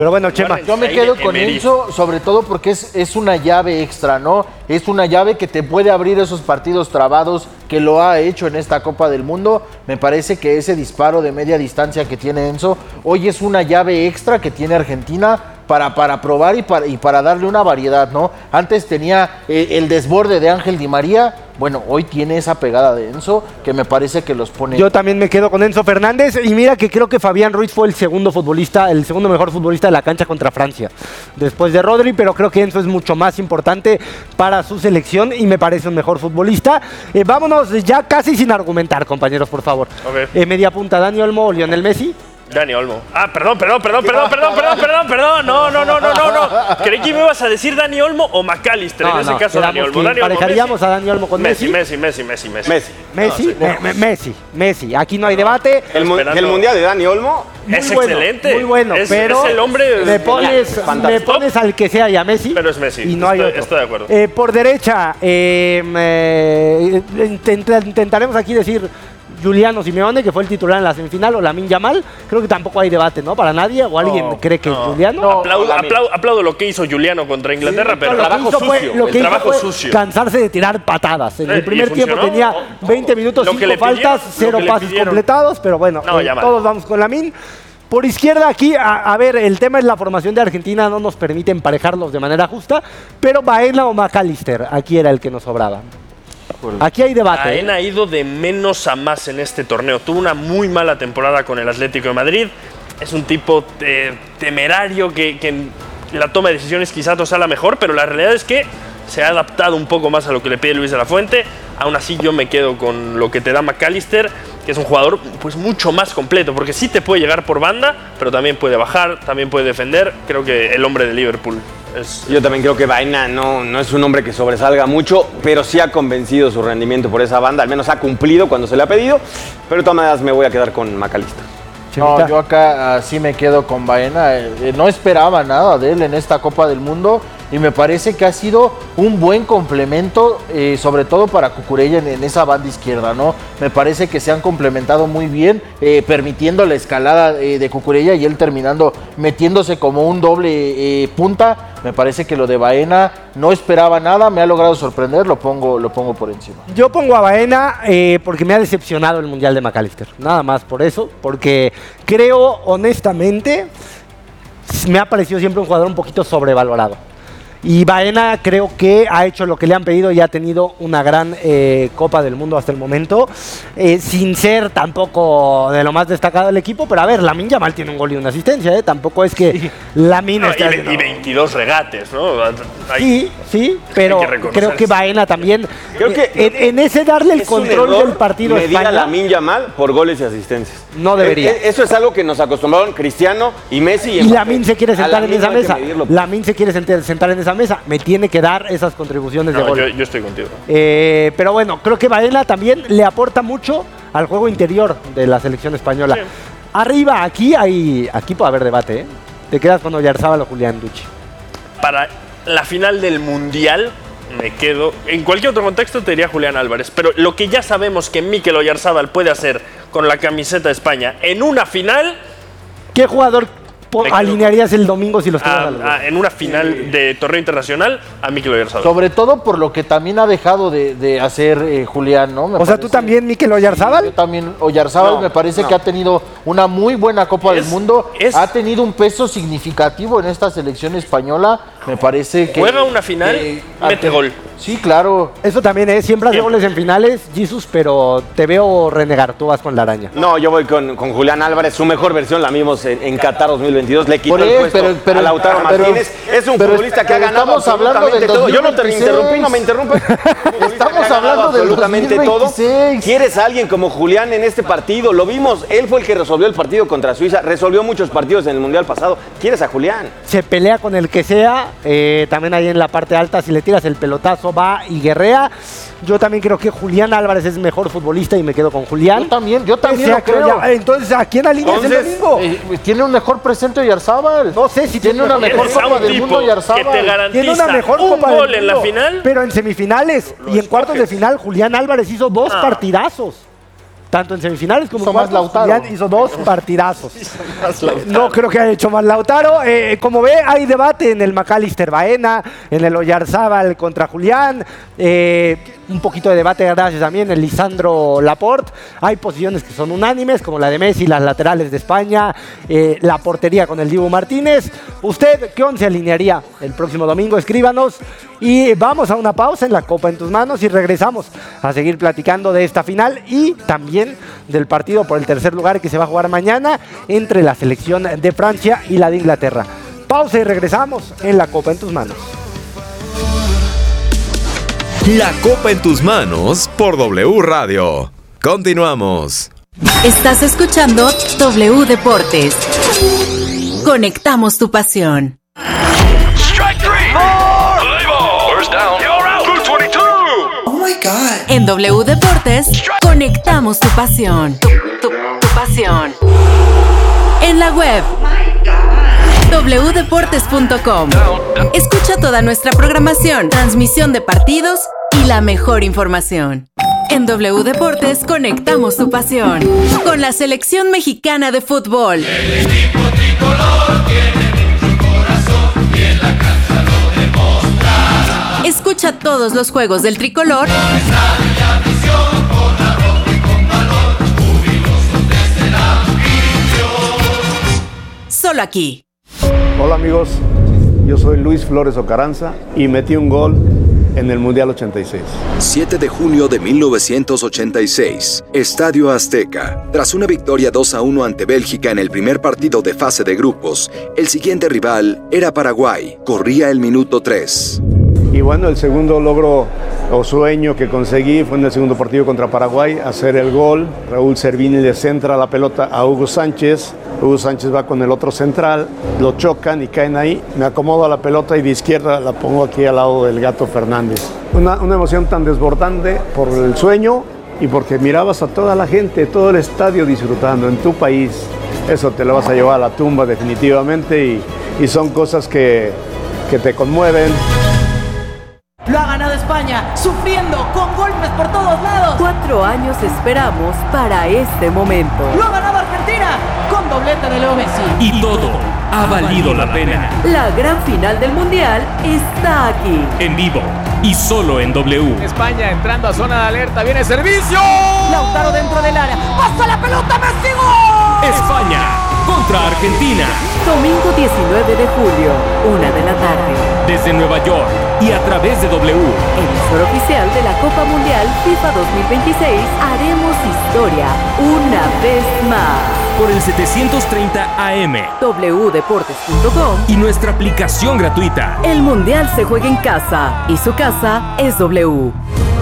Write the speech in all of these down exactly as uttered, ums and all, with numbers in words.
Pero bueno, Chema. Yo me quedo con Enzo, sobre todo porque es, es una llave extra, ¿no? Es una llave que te puede abrir esos partidos trabados, que lo ha hecho en esta Copa del Mundo. Me parece que ese disparo de media distancia que tiene Enzo, hoy es una llave extra que tiene Argentina para, para probar y para, y para darle una variedad, ¿no? Antes tenía eh, el desborde de Ángel Di María. Bueno, hoy tiene esa pegada de Enzo que me parece que los pone... Yo también me quedo con Enzo Fernández y mira que creo que Fabián Ruiz fue el segundo futbolista, el segundo mejor futbolista de la cancha contra Francia, después de Rodri, pero creo que Enzo es mucho más importante para su selección y me parece un mejor futbolista. Eh, vámonos ya casi sin argumentar, compañeros, por favor. Okay. Eh, media punta, Dani Olmo o Lionel Messi. Dani Olmo. Ah, perdón, perdón, perdón, perdón, perdón, perdón, perdón, perdón. No, no, no, no, no, no. Creí que me ibas a decir Dani Olmo o McAllister. No, en ese no, caso, Dani Olmo. Dani Olmo. Parejaríamos a Dani Olmo con Messi. Messi, Messi, Messi, Messi, Messi. Messi, No, sí. me- me- Messi, Messi. Aquí no hay debate. El, mu- Esperando. el mundial de Dani Olmo. Muy Es bueno, excelente. Muy bueno, Es- pero es el hombre me pones, fantástico. me pones al que sea y a Messi. Pero es Messi. Y no hay Estoy- otro. estoy de acuerdo. Eh, por derecha, eh, eh, intent- intentaremos aquí decir Giuliano Simeone, que fue el titular en la semifinal, o Lamine Yamal. Creo que tampoco hay debate, ¿no? Para nadie. ¿O alguien No, cree que no. es Giuliano? No, aplaudo, Lamine. aplaudo, aplaudo lo que hizo Juliano contra Inglaterra, pero No, lo que trabajo hizo fue- sucio. lo que el hizo trabajo fue sucio. cansarse de tirar patadas. En Eh, el primer y tiempo funcionó. tenía veinte minutos, Lo que cinco le pidieron, faltas, lo cero que le pases pidieron. completados, pero bueno, No, eh, ya mal. todos vamos con Lamine. Por izquierda aquí, a, a ver, el tema es la formación de Argentina, no nos permite emparejarlos de manera justa, pero Baena o McAllister, aquí era el que nos sobraba. Aquí hay debate. ¿eh? Baena ha ido de menos a más en este torneo. Tuvo una muy mala temporada con el Atlético de Madrid. Es un tipo eh, temerario que, que en la toma de decisiones quizás no sea la mejor, pero la realidad es que se ha adaptado un poco más a lo que le pide Luis de la Fuente. Aún así yo me quedo con lo que te da McAllister, que es un jugador pues mucho más completo, porque sí te puede llegar por banda, pero también puede bajar, también puede defender. Creo que el hombre de Liverpool es... Yo también creo que Baena no, no es un hombre que sobresalga mucho, pero sí ha convencido su rendimiento por esa banda, al menos ha cumplido cuando se le ha pedido, pero de todas maneras me voy a quedar con McAllister. No, yo acá ah, sí me quedo con Baena. Eh, eh, no esperaba nada de él en esta Copa del Mundo y me parece que ha sido un buen complemento, eh, sobre todo para Cucurella en, en esa banda izquierda, ¿no? Me parece que se han complementado muy bien, eh, permitiendo la escalada eh, de Cucurella y él terminando metiéndose como un doble eh, punta. Me parece que lo de Baena no esperaba nada, me ha logrado sorprender, lo pongo, lo pongo por encima. Yo pongo a Baena eh, porque me ha decepcionado el Mundial de McAllister. Nada más por eso, porque creo honestamente, me ha parecido siempre un jugador un poquito sobrevalorado. Y Baena creo que ha hecho lo que le han pedido y ha tenido una gran eh, Copa del Mundo hasta el momento, eh, sin ser tampoco de lo más destacado del equipo, pero a ver, Lamine Yamal tiene un gol y una asistencia, ¿eh? Tampoco es que Lamine No, y, esté ve- haciendo- y veintidós regates, ¿no? Hay- Sí, sí, pero hay que reconocer creo que eso. Baena también, Creo que en, en ese darle el Es un control error del partido a medir a España, Lamine Yamal por goles y asistencias. No debería. Eh, eh, Eso es algo que nos acostumbraron Cristiano y Messi. y Mbappé. Lamine se quiere A sentar en Lamine esa no hay que mesa. medirlo. Lamine se quiere sentar, sentar en esa mesa. Me tiene que dar esas contribuciones de No, gol. yo, yo estoy contigo. Eh, pero bueno, creo que Baena también le aporta mucho al juego interior de la selección española. Sí. Arriba, aquí hay, aquí puede haber debate, ¿eh? Te quedas con Oyarzábal o Julián Duchi. Para la final del Mundial me quedo... En cualquier otro contexto te diría Julián Álvarez, pero lo que ya sabemos que Mikel Oyarzábal puede hacer con la camiseta de España en una final... ¿Qué jugador po- Me quedo alinearías el domingo si los tuvieras a- a los dos? a- en una final de torneo internacional a Mikel Oyarzábal. Sobre todo por lo que también ha dejado de, de hacer eh, Julián, ¿no? Me O sea, ¿tú parece- también, Mikel Yo Oyarzábal? también, Oyarzábal No, me parece no. que ha tenido una muy buena Copa Es- del Mundo, es- ha tenido un peso significativo en esta selección española, me parece que... Juega una final, que- mete gol. Sí, claro. Eso también es, siempre hace Siempre. goles en finales, Jesus, pero te veo renegar, tú vas con la araña. No, yo voy con, con Julián Álvarez. Su mejor versión la vimos en, en Qatar dos mil veintidós. Le quitó Por el él, puesto pero- pero- a Lautaro pero- Martínez. Es un pero- futbolista que ha pero ganado estamos hablando absolutamente del todo. Yo no te dos mil veintiséis. interrumpí, no me interrumpas. Estamos hablando del absolutamente dos mil todo. veintiséis. ¿Quieres a alguien como Julián en este partido? Lo vimos. Él fue el que resolvió el partido contra Suiza. Resolvió muchos partidos en el Mundial pasado. ¿Quieres a Julián? Se pelea con el que sea, eh, también ahí en la parte alta, si le tiras el pelotazo va y guerrea. Yo también creo que Julián Álvarez es mejor futbolista y me quedo con Julián. Yo también, yo también Pese a lo que creo. ya- entonces, ¿a quién alineas el Entonces, domingo? Eh, tiene un mejor presente Oyarzábal. No sé si tiene una mejor Tienes a Copa un del tipo Mundo que Oyarzábal. te garantiza Tiene una mejor un Copa del gol en la Mundo, final. Pero en semifinales y en cuartos de final, Julián Álvarez hizo dos Ah. partidazos. tanto en semifinales como Hizo en más cuartos. Lautaro. Ya hizo dos partidazos. Más Lautaro. No creo que haya hecho más Lautaro. Eh, como ve, hay debate en el McAllister Baena, en el Oyarzábal contra Julián. Eh, un poquito de debate gracias también en Lisandro Laporte. Hay posiciones que son unánimes, como la de Messi, las laterales de España, eh, la portería con el Dibu Martínez. ¿Usted qué once alinearía el próximo domingo? Escríbanos. Y vamos a una pausa en la Copa en tus manos y regresamos a seguir platicando de esta final y también del partido por el tercer lugar que se va a jugar mañana entre la selección de Francia y la de Inglaterra. Pausa y regresamos en la Copa en tus manos. La Copa en tus manos por W Radio. Continuamos. Estás escuchando W Deportes. Conectamos tu pasión. Strike three. Play ball. First down. You're out. Blue twenty-two. Oh my God. En W Deportes, conectamos tu pasión. Tu, tu- tu pasión. En la web doble u deportes punto com. Escucha toda nuestra programación, transmisión de partidos y la mejor información. En W Deportes conectamos tu pasión con la selección mexicana de fútbol. Escucha todos los juegos del tricolor solo aquí. Hola amigos, yo soy Luis Flores Ocaranza y metí un gol en el Mundial ochenta y seis. siete de junio de mil novecientos ochenta y seis, Estadio Azteca. Tras una victoria dos a uno ante Bélgica en el primer partido de fase de grupos, el siguiente rival era Paraguay. Corría el minuto tres. Y bueno, el segundo logro o sueño que conseguí fue en el segundo partido contra Paraguay, hacer el gol. Raúl Servini le centra la pelota a Hugo Sánchez. Hugo Sánchez va con el otro central, lo chocan y caen ahí. Me acomodo a la pelota y de izquierda la pongo aquí al lado del Gato Fernández. Una, una emoción tan desbordante por el sueño y porque mirabas a toda la gente, todo el estadio disfrutando en tu país. Eso te lo vas a llevar a la tumba definitivamente y, y son cosas que, que te conmueven. Lo ha ganado España, sufriendo, con golpes por todos lados. Cuatro años esperamos para este momento. Lo ha ganado Argentina, con doblete de Leo Messi. Y todo ha valido la pena. La gran final del Mundial está aquí. En vivo y solo en W. España entrando a zona de alerta, viene servicio. Lautaro dentro del área, pasa la pelota, Messi, gol. España contra Argentina. Domingo diecinueve de julio, una de la tarde. Desde Nueva York y a través de W. Emisor oficial de la Copa Mundial FIFA dos mil veintiséis, haremos historia una vez más. Por el setecientos treinta A M. doble u deportes punto com. Y nuestra aplicación gratuita. El Mundial se juega en casa y su casa es W.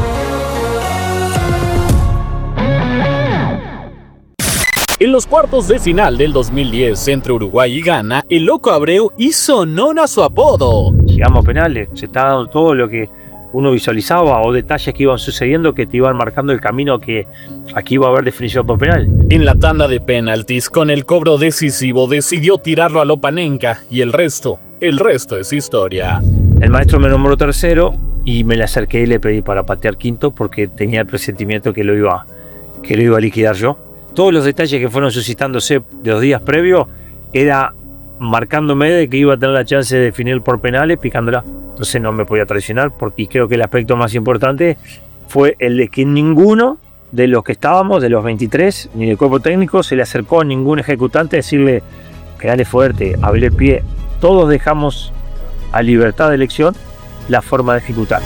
En los cuartos de final del dos mil diez entre Uruguay y Ghana, el Loco Abreu hizo honor a su apodo. Llegamos a penales, se estaba dando todo lo que uno visualizaba o detalles que iban sucediendo que te iban marcando el camino que aquí iba a haber definición por penal. En la tanda de penaltis, con el cobro decisivo, decidió tirarlo a Lopanenka y el resto, el resto es historia. El maestro me nombró tercero y me le acerqué y le pedí para patear quinto porque tenía el presentimiento que lo iba, que lo iba a liquidar yo. Todos los detalles que fueron suscitándose de los días previos era marcándome de que iba a tener la chance de definir por penales picándola. Entonces no me podía traicionar porque creo que el aspecto más importante fue el de que ninguno de los que estábamos, de los veintitrés, ni del cuerpo técnico, se le acercó a ningún ejecutante a decirle que dale fuerte, abrir el pie. Todos dejamos a libertad de elección la forma de ejecutar.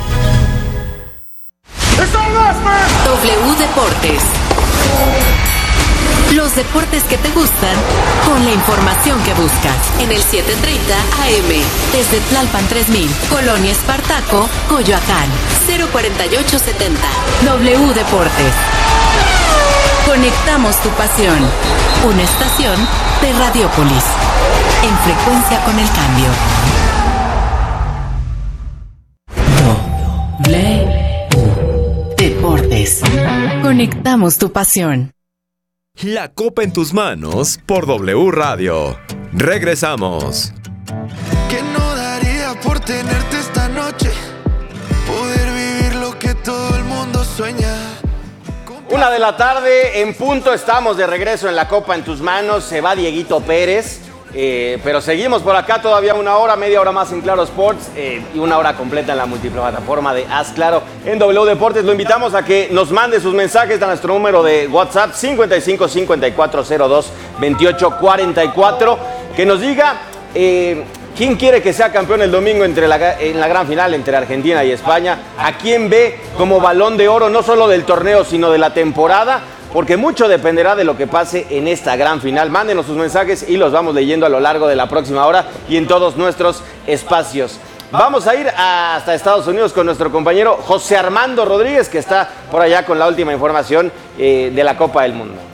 W Deportes. Los deportes que te gustan con la información que buscas. En el setecientos treinta A M. Desde Tlalpan tres mil, Colonia Espartaco, Coyoacán. cero cuarenta y ocho setenta. W Deportes. Conectamos tu pasión. Una estación de Radiópolis. En frecuencia con el cambio. W Deportes. Conectamos tu pasión. La Copa en tus manos por W Radio. Regresamos. ¿Qué no daría por tenerte esta noche? Poder vivir lo que todo el mundo sueña. Una de la tarde en punto, estamos de regreso en la Copa en tus manos. Se va Dieguito Pérez, eh, pero seguimos por acá todavía una hora, media hora más en Claro Sports eh, y una hora completa en la multiplataforma de Haz Claro en W Deportes. Lo invitamos a que nos mande sus mensajes a nuestro número de WhatsApp cincuenta y cinco cincuenta y cuatro cero dos veintiocho cuarenta y cuatro. Que nos diga eh, quién quiere que sea campeón el domingo entre la, en la gran final entre Argentina y España. A quién ve como balón de oro, no solo del torneo, sino de la temporada, porque mucho dependerá de lo que pase en esta gran final. Mándenos sus mensajes y los vamos leyendo a lo largo de la próxima hora y en todos nuestros espacios. Vamos a ir hasta Estados Unidos con nuestro compañero José Armando Rodríguez, que está por allá con la última información eh, de la Copa del Mundo.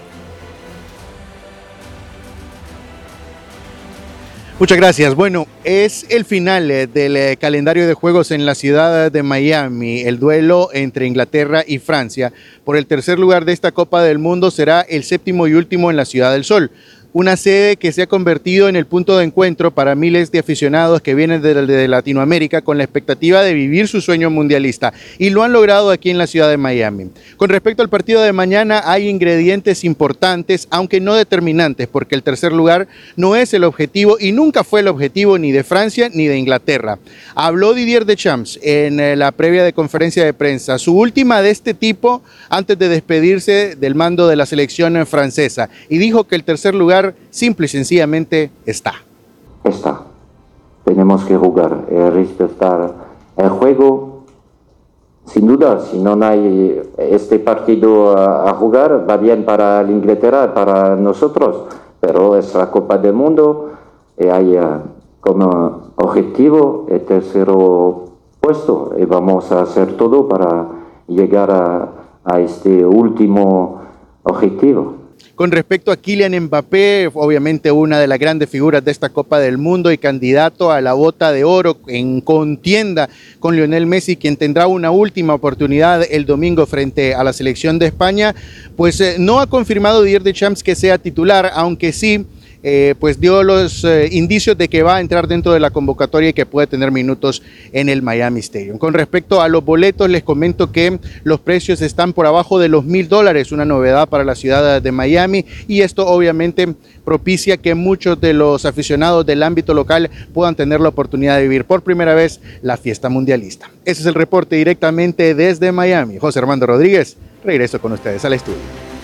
Muchas gracias. Bueno, es el final eh, del eh, calendario de juegos en la ciudad de Miami. El duelo entre Inglaterra y Francia por el tercer lugar de esta Copa del Mundo será el séptimo y último en la Ciudad del Sol. Una sede que se ha convertido en el punto de encuentro para miles de aficionados que vienen de, de Latinoamérica con la expectativa de vivir su sueño mundialista, y lo han logrado aquí en la ciudad de Miami. Con respecto al partido de mañana, hay ingredientes importantes, aunque no determinantes, porque el tercer lugar no es el objetivo y nunca fue el objetivo ni de Francia ni de Inglaterra. Habló Didier Deschamps en la previa de conferencia de prensa, su última de este tipo antes de despedirse del mando de la selección francesa, y dijo que el tercer lugar simple y sencillamente está. Está. Tenemos que jugar, eh, respetar el juego. Sin duda, si no hay este partido a, a jugar, va bien para la Inglaterra, para nosotros, pero es la Copa del Mundo y hay uh, como objetivo el tercer puesto y vamos a hacer todo para llegar a, a este último objetivo. Con respecto a Kylian Mbappé, obviamente una de las grandes figuras de esta Copa del Mundo y candidato a la bota de oro en contienda con Lionel Messi, quien tendrá una última oportunidad el domingo frente a la selección de España, pues eh, no ha confirmado Didier Deschamps que sea titular, aunque sí Eh, pues dio los eh, indicios de que va a entrar dentro de la convocatoria y que puede tener minutos en el Miami Stadium. Con respecto a los boletos, les comento que los precios están por abajo de los mil dólares, una novedad para la ciudad de Miami, y esto obviamente propicia que muchos de los aficionados del ámbito local puedan tener la oportunidad de vivir por primera vez la fiesta mundialista. Ese es el reporte directamente desde Miami. José Armando Rodríguez, regreso con ustedes al estudio.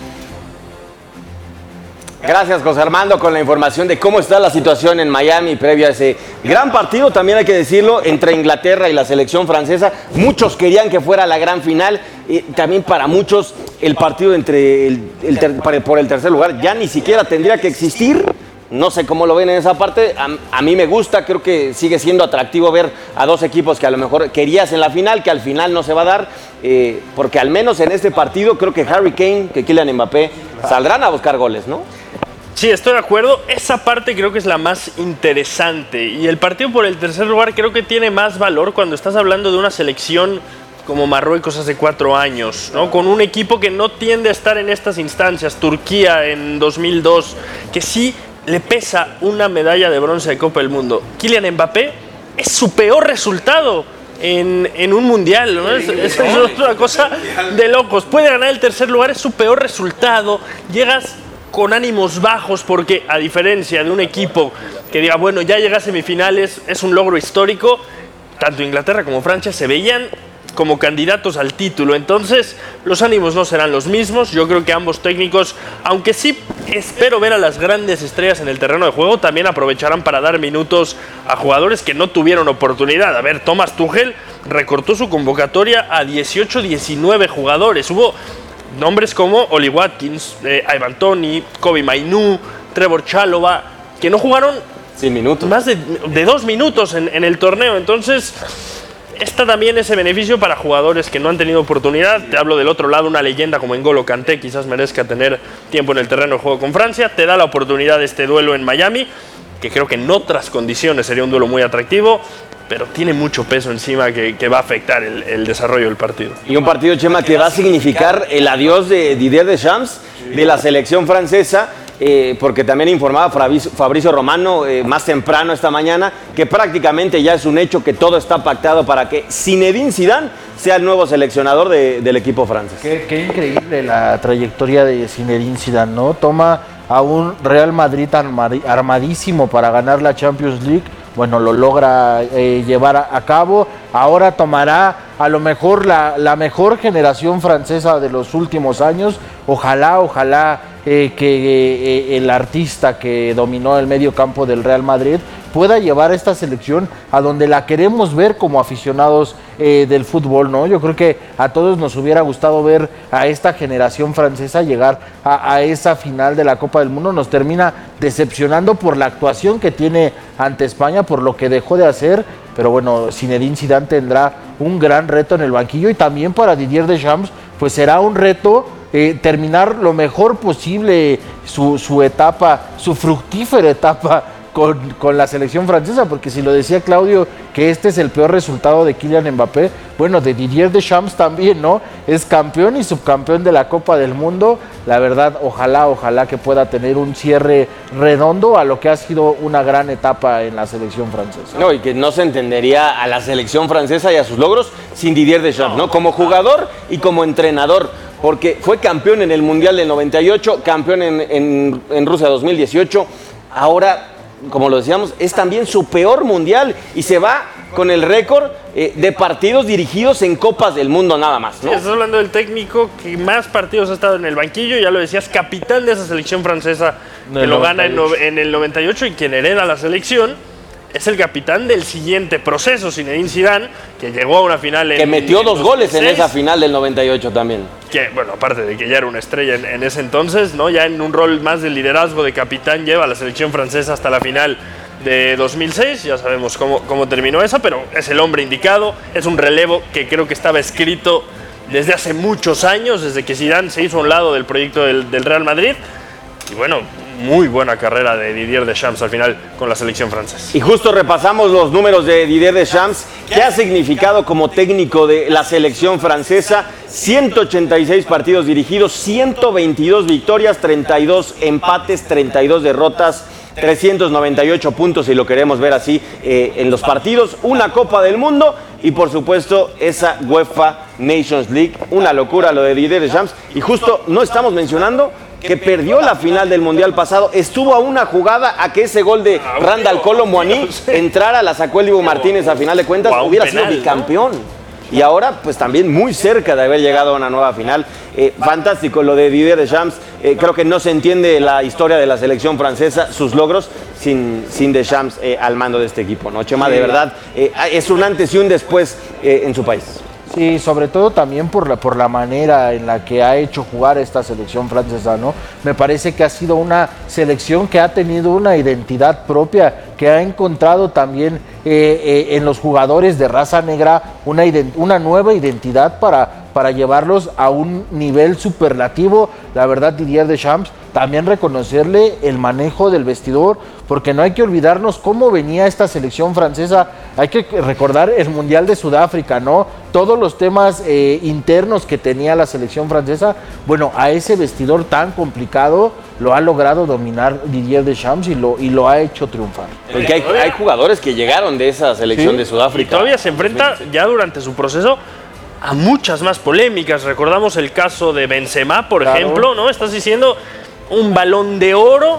Gracias, José Armando, con la información de cómo está la situación en Miami previo a ese gran partido, también hay que decirlo, entre Inglaterra y la selección francesa. Muchos querían que fuera la gran final, y también para muchos el partido entre el, el ter, por el tercer lugar ya ni siquiera tendría que existir. No sé cómo lo ven en esa parte. A, a mí me gusta, creo que sigue siendo atractivo ver a dos equipos que a lo mejor querías en la final, que al final no se va a dar, eh, porque al menos en este partido creo que Harry Kane, que Kylian Mbappé saldrán a buscar goles, ¿no? Sí, estoy de acuerdo. Esa parte creo que es la más interesante. Y el partido por el tercer lugar creo que tiene más valor cuando estás hablando de una selección como Marruecos hace cuatro años, ¿no? Con un equipo que no tiende a estar en estas instancias. Turquía en dos mil dos, que sí le pesa una medalla de bronce de Copa del Mundo. Kylian Mbappé es su peor resultado en, en un mundial, ¿no? Es, es, es otra cosa de locos. Puede ganar el tercer lugar, es su peor resultado. Llegas con ánimos bajos porque, a diferencia de un equipo que diga, bueno, ya llega a semifinales, es un logro histórico, tanto Inglaterra como Francia se veían como candidatos al título. Entonces, los ánimos no serán los mismos. Yo creo que ambos técnicos, aunque sí espero ver a las grandes estrellas en el terreno de juego, también aprovecharán para dar minutos a jugadores que no tuvieron oportunidad. A ver, Thomas Tuchel recortó su convocatoria a dieciocho, diecinueve jugadores. Hubo nombres como Oli Watkins, eh, Ivan Toney, Kobe Mainoo, Trevor Chalobah, que no jugaron Sin minutos. más de, de dos minutos en, en el torneo. Entonces, está también ese beneficio para jugadores que no han tenido oportunidad. Te hablo del otro lado, una leyenda como N'Golo Kanté quizás merezca tener tiempo en el terreno de juego con Francia. Te da la oportunidad de este duelo en Miami, que creo que en otras condiciones sería un duelo muy atractivo, pero tiene mucho peso encima que, que va a afectar el, el desarrollo del partido. Y un partido, Chema, que va a significar el adiós de Didier Deschamps, de la selección francesa, eh, porque también informaba Fabricio, Fabricio Romano eh, más temprano esta mañana que prácticamente ya es un hecho que todo está pactado para que Zinedine Zidane sea el nuevo seleccionador de, del equipo francés. Qué, qué increíble la trayectoria de Zinedine Zidane, ¿no? Toma a un Real Madrid armadísimo para ganar la Champions League. Bueno, lo logra eh, llevar a, a cabo. Ahora tomará a lo mejor la, la mejor generación francesa de los últimos años. Ojalá, ojalá eh, que eh, el artista que dominó el medio campo del Real Madrid pueda llevar esta selección a donde la queremos ver como aficionados eh, del fútbol, ¿no? Yo creo que a todos nos hubiera gustado ver a esta generación francesa llegar a, a esa final de la Copa del Mundo. Nos termina decepcionando por la actuación que tiene ante España, por lo que dejó de hacer, pero bueno, Zinedine Zidane tendrá un gran reto en el banquillo y también para Didier Deschamps, pues será un reto eh, terminar lo mejor posible su, su etapa, su fructífera etapa Con, con la selección francesa, porque si lo decía Claudio que este es el peor resultado de Kylian Mbappé, bueno, de Didier Deschamps también, ¿no? Es campeón y subcampeón de la Copa del Mundo. La verdad, ojalá, ojalá que pueda tener un cierre redondo a lo que ha sido una gran etapa en la selección francesa. No, y que no se entendería a la selección francesa y a sus logros sin Didier Deschamps, ¿no? Como jugador y como entrenador, porque fue campeón en el Mundial del noventa y ocho, campeón en, en, en Rusia dos mil dieciocho, ahora, como lo decíamos, es también su peor mundial y se va con el récord eh, de partidos dirigidos en Copas del Mundo nada más, ¿no? Sí, estás hablando del técnico que más partidos ha estado en el banquillo, ya lo decías, capitán de esa selección francesa que Del lo gana en, no, noventa y ocho. en el noventa y ocho y quien hereda la selección es el capitán del siguiente proceso, Zinedine Zidane, que llegó a una final en, Que metió dos en goles en dos mil seis, esa final del noventa y ocho también. que, bueno, aparte de que ya era una estrella en, en ese entonces, ¿no? Ya en un rol más de liderazgo de capitán lleva a la selección francesa hasta la final de dos mil seis, ya sabemos cómo, cómo terminó esa, pero es el hombre indicado, es un relevo que creo que estaba escrito desde hace muchos años, desde que Zidane se hizo a un lado del proyecto del, del Real Madrid, y bueno, muy buena carrera de Didier Deschamps al final con la selección francesa. Y justo repasamos los números de Didier Deschamps, que ha significado como técnico de la selección francesa: ciento ochenta y seis partidos dirigidos, ciento veintidós victorias, treinta y dos empates, treinta y dos derrotas, trescientos noventa y ocho puntos, si lo queremos ver así, eh, en los partidos, una Copa del Mundo y por supuesto esa UEFA Nations League. Una locura lo de Didier Deschamps, y justo no estamos mencionando que perdió la final del Mundial pasado, estuvo a una jugada a que ese gol de Randal Kolo Muani entrara, la sacó el Dibu Martínez, a final de cuentas hubiera sido bicampeón. Y ahora, pues también muy cerca de haber llegado a una nueva final. Eh, fantástico lo de Didier Deschamps. Eh, creo que no se entiende la historia de la selección francesa, sus logros, sin, sin Deschamps eh, al mando de este equipo, ¿no? Chema, de verdad, eh, es un antes y un después eh, en su país. Sí, sobre todo también por la, por la manera en la que ha hecho jugar esta selección francesa, ¿no? Me parece que ha sido una selección que ha tenido una identidad propia, que ha encontrado también eh, eh, en los jugadores de raza negra una, una nueva identidad para, para llevarlos a un nivel superlativo. La verdad, Didier Deschamps, también reconocerle el manejo del vestidor, porque no hay que olvidarnos cómo venía esta selección francesa. Hay que recordar el Mundial de Sudáfrica, ¿no? Todos los temas eh, internos que tenía la selección francesa, bueno, a ese vestidor tan complicado lo ha logrado dominar Didier Deschamps y lo, y lo ha hecho triunfar. Porque hay, hay jugadores que llegaron de esa selección Sí, de Sudáfrica. Y todavía se enfrenta ya durante su proceso a muchas más polémicas. Recordamos el caso de Benzema, por Claro. ejemplo, ¿no? Estás diciendo un Balón de Oro,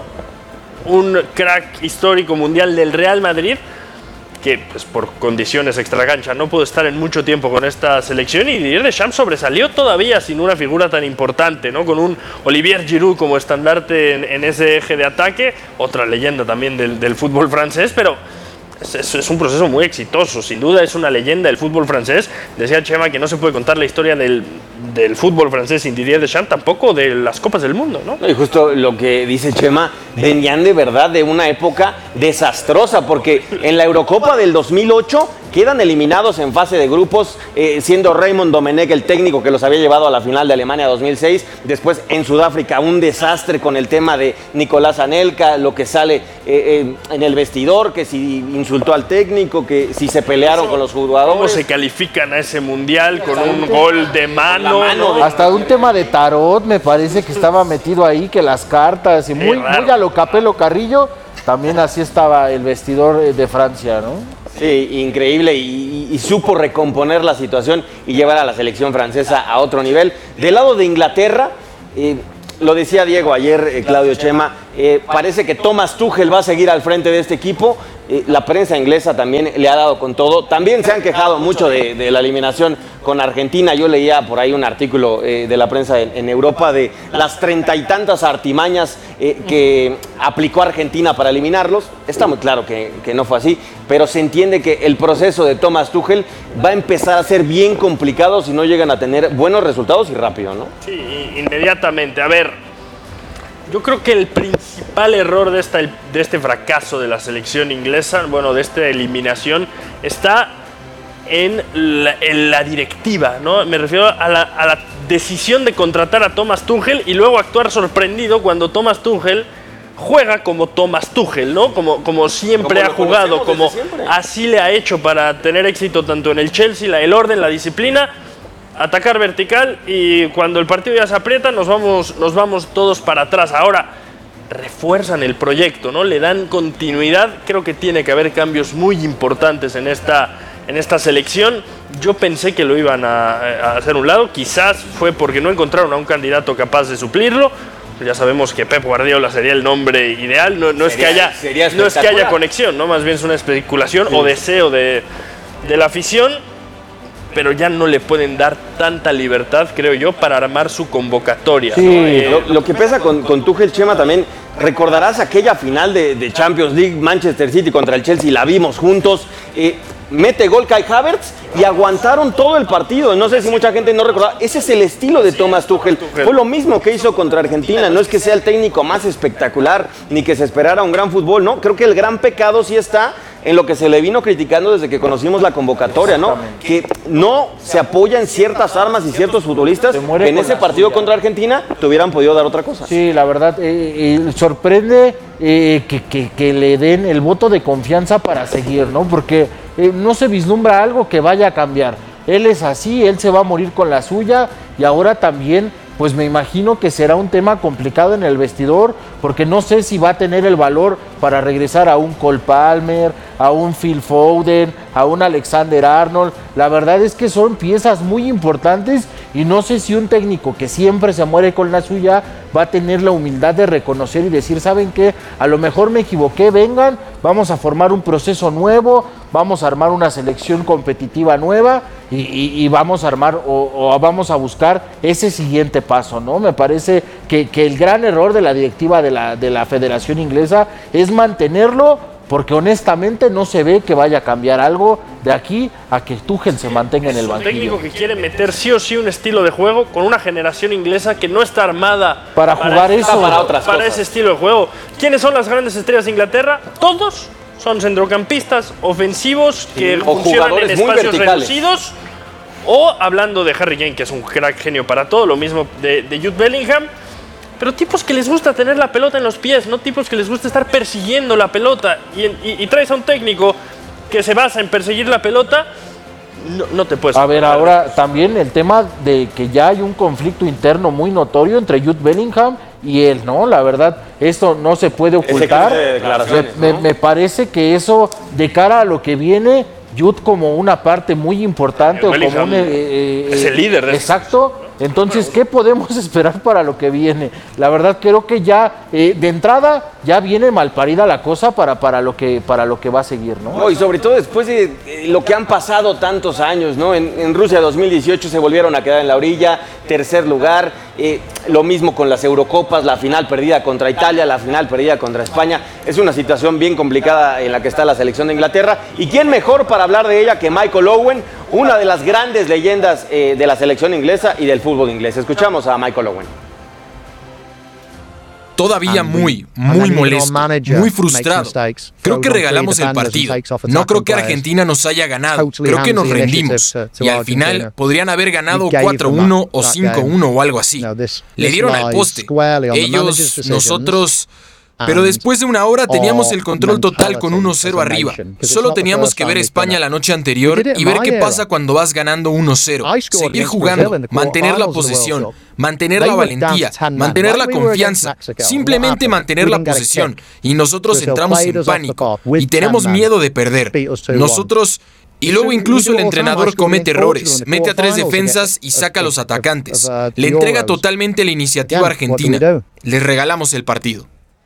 un crack histórico mundial del Real Madrid, que pues, por condiciones extracancha no pudo estar en mucho tiempo con esta selección, y Didier Deschamps sobresalió todavía sin una figura tan importante, ¿no? Con un Olivier Giroud como estandarte en, en ese eje de ataque, otra leyenda también del, del fútbol francés, pero es, es, es un proceso muy exitoso, sin duda es una leyenda del fútbol francés. Decía Chema que no se puede contar la historia del, del fútbol francés sin Didier Deschamps, tampoco de las Copas del Mundo, ¿no? Y justo lo que dice Chema, venían de verdad de una época desastrosa, porque en la Eurocopa del dos mil ocho quedan eliminados en fase de grupos, eh, siendo Raymond Domenech el técnico que los había llevado a la final de Alemania dos mil seis. Después en Sudáfrica un desastre con el tema de Nicolás Anelka, lo que sale eh, eh, en el vestidor, que si insultó al técnico, que si se pelearon con los jugadores. ¿Cómo se califican a ese mundial con un gol de mano? mano ¿no? Hasta un tema de tarot me parece que estaba metido ahí, que las cartas, y muy, muy a lo Capelo Carrillo, también así estaba el vestidor de Francia, ¿no? Sí, increíble, y, y, y supo recomponer la situación y llevar a la selección francesa a otro nivel. Del lado de Inglaterra, eh, lo decía Diego ayer, eh, Claudio Chema, eh, parece que Thomas Tuchel va a seguir al frente de este equipo. Eh, la prensa inglesa también le ha dado con todo. También se han quejado mucho de, de la eliminación con Argentina. Yo leía por ahí un artículo eh, de la prensa en, en Europa de las treinta y tantas artimañas eh, que aplicó Argentina para eliminarlos. Está muy claro que, que no fue así, pero se entiende que el proceso de Thomas Tuchel va a empezar a ser bien complicado si no llegan a tener buenos resultados y rápido, ¿no? Sí, inmediatamente. A ver, yo creo que el principal error de, esta, de este fracaso de la selección inglesa, bueno, de esta eliminación, está en la, en la directiva, ¿no? Me refiero a la, a la decisión de contratar a Thomas Tuchel y luego actuar sorprendido cuando Thomas Tuchel juega como Thomas Tuchel, ¿no? Como, como siempre ha jugado, como así le ha hecho para tener éxito tanto en el Chelsea, la, el orden, la disciplina, atacar vertical, y cuando el partido ya se aprieta nos vamos, nos vamos todos para atrás. Ahora refuerzan el proyecto, ¿no? Le dan continuidad. Creo que tiene que haber cambios muy importantes en esta, en esta selección. Yo pensé que lo iban a, a hacer a un lado, quizás fue porque no encontraron a un candidato capaz de suplirlo. Ya sabemos que Pep Guardiola sería el nombre ideal, no, no, sería, es, que haya, no es que haya conexión, ¿no? Más bien es una especulación sí. o deseo de, de la afición, pero ya no le pueden dar tanta libertad, creo yo, para armar su convocatoria. Sí. ¿no? Eh, lo, lo que pesa con, con Tuchel, Chema, también, recordarás aquella final de, de Champions League, Manchester City contra el Chelsea, la vimos juntos, eh, mete gol Kai Havertz y aguantaron todo el partido. No sé si mucha gente no recuerda. Ese es el estilo de Thomas Tuchel. Fue lo mismo que hizo contra Argentina. No es que sea el técnico más espectacular ni que se esperara un gran fútbol, ¿no? Creo que el gran pecado sí está en lo que se le vino criticando desde que conocimos la convocatoria, ¿no? Que no se apoya en ciertas armas y ciertos futbolistas que en ese partido suya. contra Argentina te hubieran podido dar otra cosa. Sí, la verdad, eh, eh, sorprende eh, que, que, que le den el voto de confianza para seguir, ¿no? Porque eh, no se vislumbra algo que vaya a cambiar. Él es así, él se va a morir con la suya, y ahora también, pues me imagino que será un tema complicado en el vestidor, porque no sé si va a tener el valor para regresar a un Cole Palmer, a un Phil Foden, a un Alexander Arnold. La verdad es que son piezas muy importantes, y no sé si un técnico que siempre se muere con la suya va a tener la humildad de reconocer y decir, ¿saben qué? A lo mejor me equivoqué, vengan, vamos a formar un proceso nuevo, vamos a armar una selección competitiva nueva y, y, y vamos a armar o, o vamos a buscar ese siguiente paso, ¿no? Me parece que, que el gran error de la directiva de la, de la Federación Inglesa es mantenerlo, porque honestamente no se ve que vaya a cambiar algo de aquí a que Tuchel se mantenga en el banquillo. Es un técnico que quiere meter sí o sí un estilo de juego con una generación inglesa que no está armada para, para jugar eso, para, otras para ese estilo de juego. ¿Quiénes son las grandes estrellas de Inglaterra? Todos son centrocampistas ofensivos que sí, funcionan en espacios reducidos. O hablando de Harry Kane, que es un crack genio para todo, lo mismo de, de Jude Bellingham. Pero tipos que les gusta tener la pelota en los pies, no tipos que les gusta estar persiguiendo la pelota. Y, y, y traes a un técnico que se basa en perseguir la pelota, no, no te puedes... A ver, ahora también el tema de que ya hay un conflicto interno muy notorio entre Jude Bellingham y él, ¿no? La verdad, esto no se puede ocultar. Me, me, me parece que eso, de cara a lo que viene, Jude como una parte muy importante, o como un, eh, eh, es el líder de exacto. Entonces, ¿qué podemos esperar para lo que viene? La verdad, creo que ya, eh, de entrada, ya viene malparida la cosa para, para, lo que, para lo que va a seguir, ¿no? No, y sobre todo después de eh, lo que han pasado tantos años, ¿no? En, en Rusia dos mil dieciocho se volvieron a quedar en la orilla, tercer lugar, eh, lo mismo con las Eurocopas, la final perdida contra Italia, la final perdida contra España. Es una situación bien complicada en la que está la selección de Inglaterra. ¿Y quién mejor para hablar de ella que Michael Owen, una de las grandes leyendas eh, de la selección inglesa y del fútbol inglés? Escuchamos a Michael Owen. todavía muy, muy molesto, muy frustrado. Creo que regalamos el partido. No creo que Argentina nos haya ganado. Creo que nos rendimos. Y al final podrían haber ganado cuatro uno o cinco uno o algo así. Le dieron al poste. Ellos, nosotros... Pero después de una hora teníamos el control total con uno cero arriba. Solo teníamos que ver España la noche anterior y ver qué pasa cuando vas ganando uno cero. Seguir jugando, mantener la posesión, mantener la valentía, mantener la confianza, simplemente mantener la posesión. Y nosotros entramos en pánico y tenemos miedo de perder. Nosotros... Y luego incluso el entrenador comete errores, mete a tres defensas y saca a los atacantes. Le entrega totalmente la iniciativa a Argentina. Les regalamos el partido.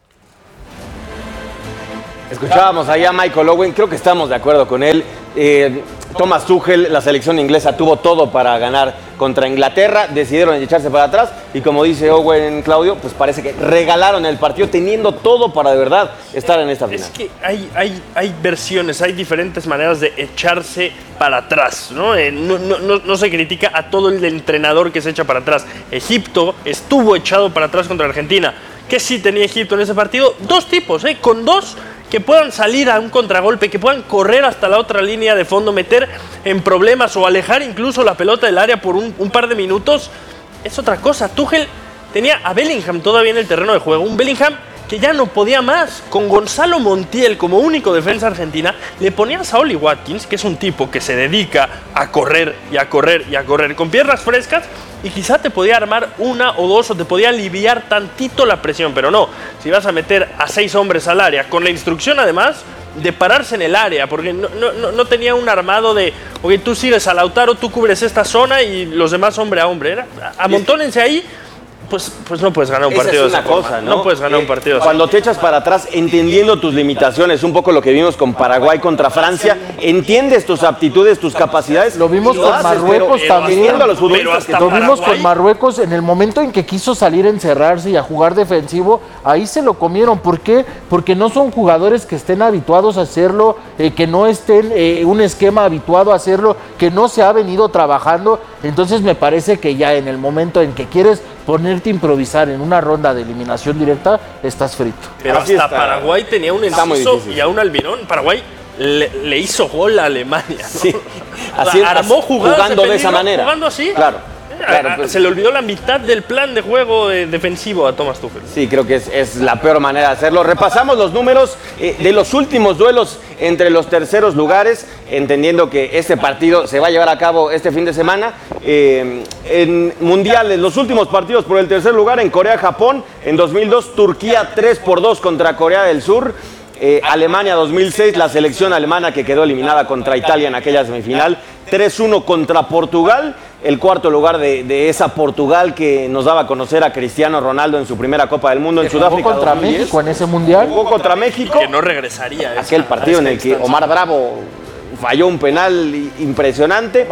Escuchábamos ahí a Michael Owen, creo que estamos de acuerdo con él. Eh, Thomas Tuchel, la selección inglesa tuvo todo para ganar contra Inglaterra, decidieron echarse para atrás y como dice Owen, Claudio, pues parece que regalaron el partido teniendo todo para de verdad estar en esta final. Es que hay, hay, hay versiones, hay diferentes maneras de echarse para atrás, ¿no? Eh, no, no, no, no se critica a todo el entrenador que se echa para atrás. Egipto estuvo echado para atrás contra Argentina. ¿Qué sí tenía Egipto en ese partido? Dos tipos, ¿eh? Con dos que puedan salir a un contragolpe, que puedan correr hasta la otra línea de fondo, meter en problemas o alejar incluso la pelota del área por un, un par de minutos, es otra cosa. Tuchel tenía a Bellingham todavía en el terreno de juego, un Bellingham que ya no podía más. Con Gonzalo Montiel como único defensa argentina, le ponías a Oli Watkins, que es un tipo que se dedica a correr y a correr y a correr con piernas frescas, y quizá te podía armar una o dos o te podía aliviar tantito la presión, pero no, si vas a meter a seis hombres al área, con la instrucción además de pararse en el área, porque no, no, no tenía un armado de, oye, tú sigues a Lautaro, tú cubres esta zona y los demás hombre a hombre, era, amontónense ahí. Pues, pues no puedes ganar un Esa partido es una de esa cosa, forma. ¿no? No puedes ganar Eh, un partido de Cuando te echas para atrás, entendiendo tus limitaciones, un poco lo que vimos con Paraguay contra Francia, entiendes tus aptitudes, tus capacidades. Lo vimos lo con haces, Marruecos pero también. entiendo a los futbolistas que Lo vimos con Marruecos en el momento en que quiso salir a encerrarse y a jugar defensivo. Ahí se lo comieron. ¿Por qué? Porque no son jugadores que estén habituados a hacerlo, eh, que no estén eh, un esquema habituado a hacerlo, que no se ha venido trabajando. Entonces me parece que ya en el momento en que quieres ponerte a improvisar en una ronda de eliminación directa, estás frito. Pero hasta Paraguay tenía un enciso y a un Almirón. Paraguay le, le hizo gol a Alemania, ¿no? Sí. O sea, Así- armó jugadas jugando de peligro, esa manera. Jugando así. Claro. Eh, Claro, a- pues. Se le olvidó la mitad del plan de juego eh, defensivo a Thomas Tuchel. Sí, creo que es, es la peor manera de hacerlo. Repasamos los números eh, de los últimos duelos entre los terceros lugares, entendiendo que este partido se va a llevar a cabo este fin de semana. Eh, en mundiales, los últimos partidos por el tercer lugar en Corea-Japón, en dos mil dos, Turquía tres por dos contra Corea del Sur. Eh, Alemania dos mil seis, la selección alemana que quedó eliminada contra Italia en aquella semifinal, tres uno contra Portugal, el cuarto lugar de, de esa Portugal que nos daba a conocer a Cristiano Ronaldo en su primera Copa del Mundo en Que jugó Sudáfrica contra dos mil diez. México en ese mundial. Jugó contra México. Que no regresaría. a esa- Aquel partido a en esa el que instancia. Omar Bravo falló un penal impresionante.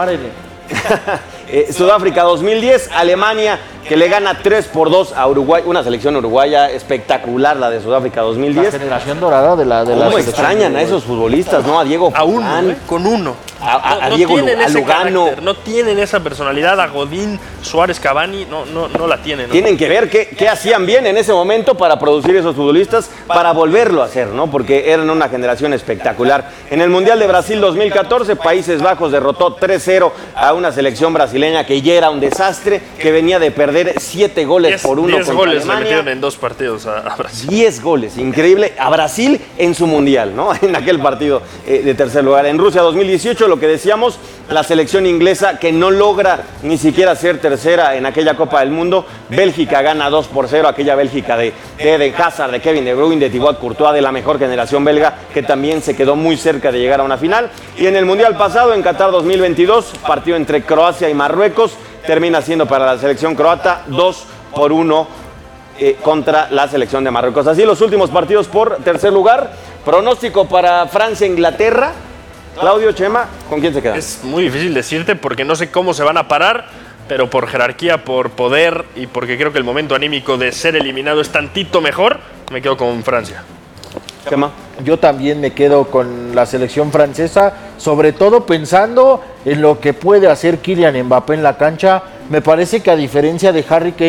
Eh, Sudáfrica dos mil diez, Alemania que le gana tres por dos a Uruguay, una selección uruguaya espectacular la de Sudáfrica dos mil La diez. generación dorada de la de la ¿Cómo selección extrañan de a Uruguay? esos futbolistas, no? A Diego A uno, Forlán, ¿eh? Con uno. a, a- a No, no Diego Lu- tienen a ese Lugano. carácter, no tienen esa personalidad. A Godín, Suárez, Cavani, no, no, no la tienen. ¿no? Tienen que ver qué, qué hacían bien en ese momento para producir esos futbolistas, para volverlo a hacer, ¿no? Porque eran una generación espectacular. En el Mundial de Brasil dos mil catorce, Países Bajos derrotó tres cero a una selección brasileña que ya era un desastre, que venía de perder siete goles Diez- por uno diez contra goles le Alemania. metieron en dos partidos a, a Brasil. diez goles, increíble. A Brasil en su mundial, ¿no? En aquel partido eh, de tercer lugar. En Rusia dos mil dieciocho, lo que decíamos, la selección inglesa que no logra ni siquiera ser tercera en aquella Copa del Mundo. Bélgica gana dos por cero, aquella Bélgica de, de Eden Hazard, de Kevin De Bruyne, de Thibaut Courtois, de la mejor generación belga, que también se quedó muy cerca de llegar a una final. Y en el mundial pasado, en Qatar dos mil veintidós, partido entre Croacia y Marruecos, termina siendo para la selección croata dos por uno. Eh, contra la selección de Marruecos. Así los últimos partidos por tercer lugar. Pronóstico para Francia-Inglaterra. Claudio, Chema, ¿con quién se queda? Es muy difícil decirte porque no sé cómo se van a parar, pero por jerarquía, por poder y porque creo que el momento anímico de ser eliminado es tantito mejor, me quedo con Francia. Chema. Yo también me quedo con la selección francesa, sobre todo pensando en lo que puede hacer Kylian Mbappé en la cancha. Me parece que a diferencia de Harry Kane,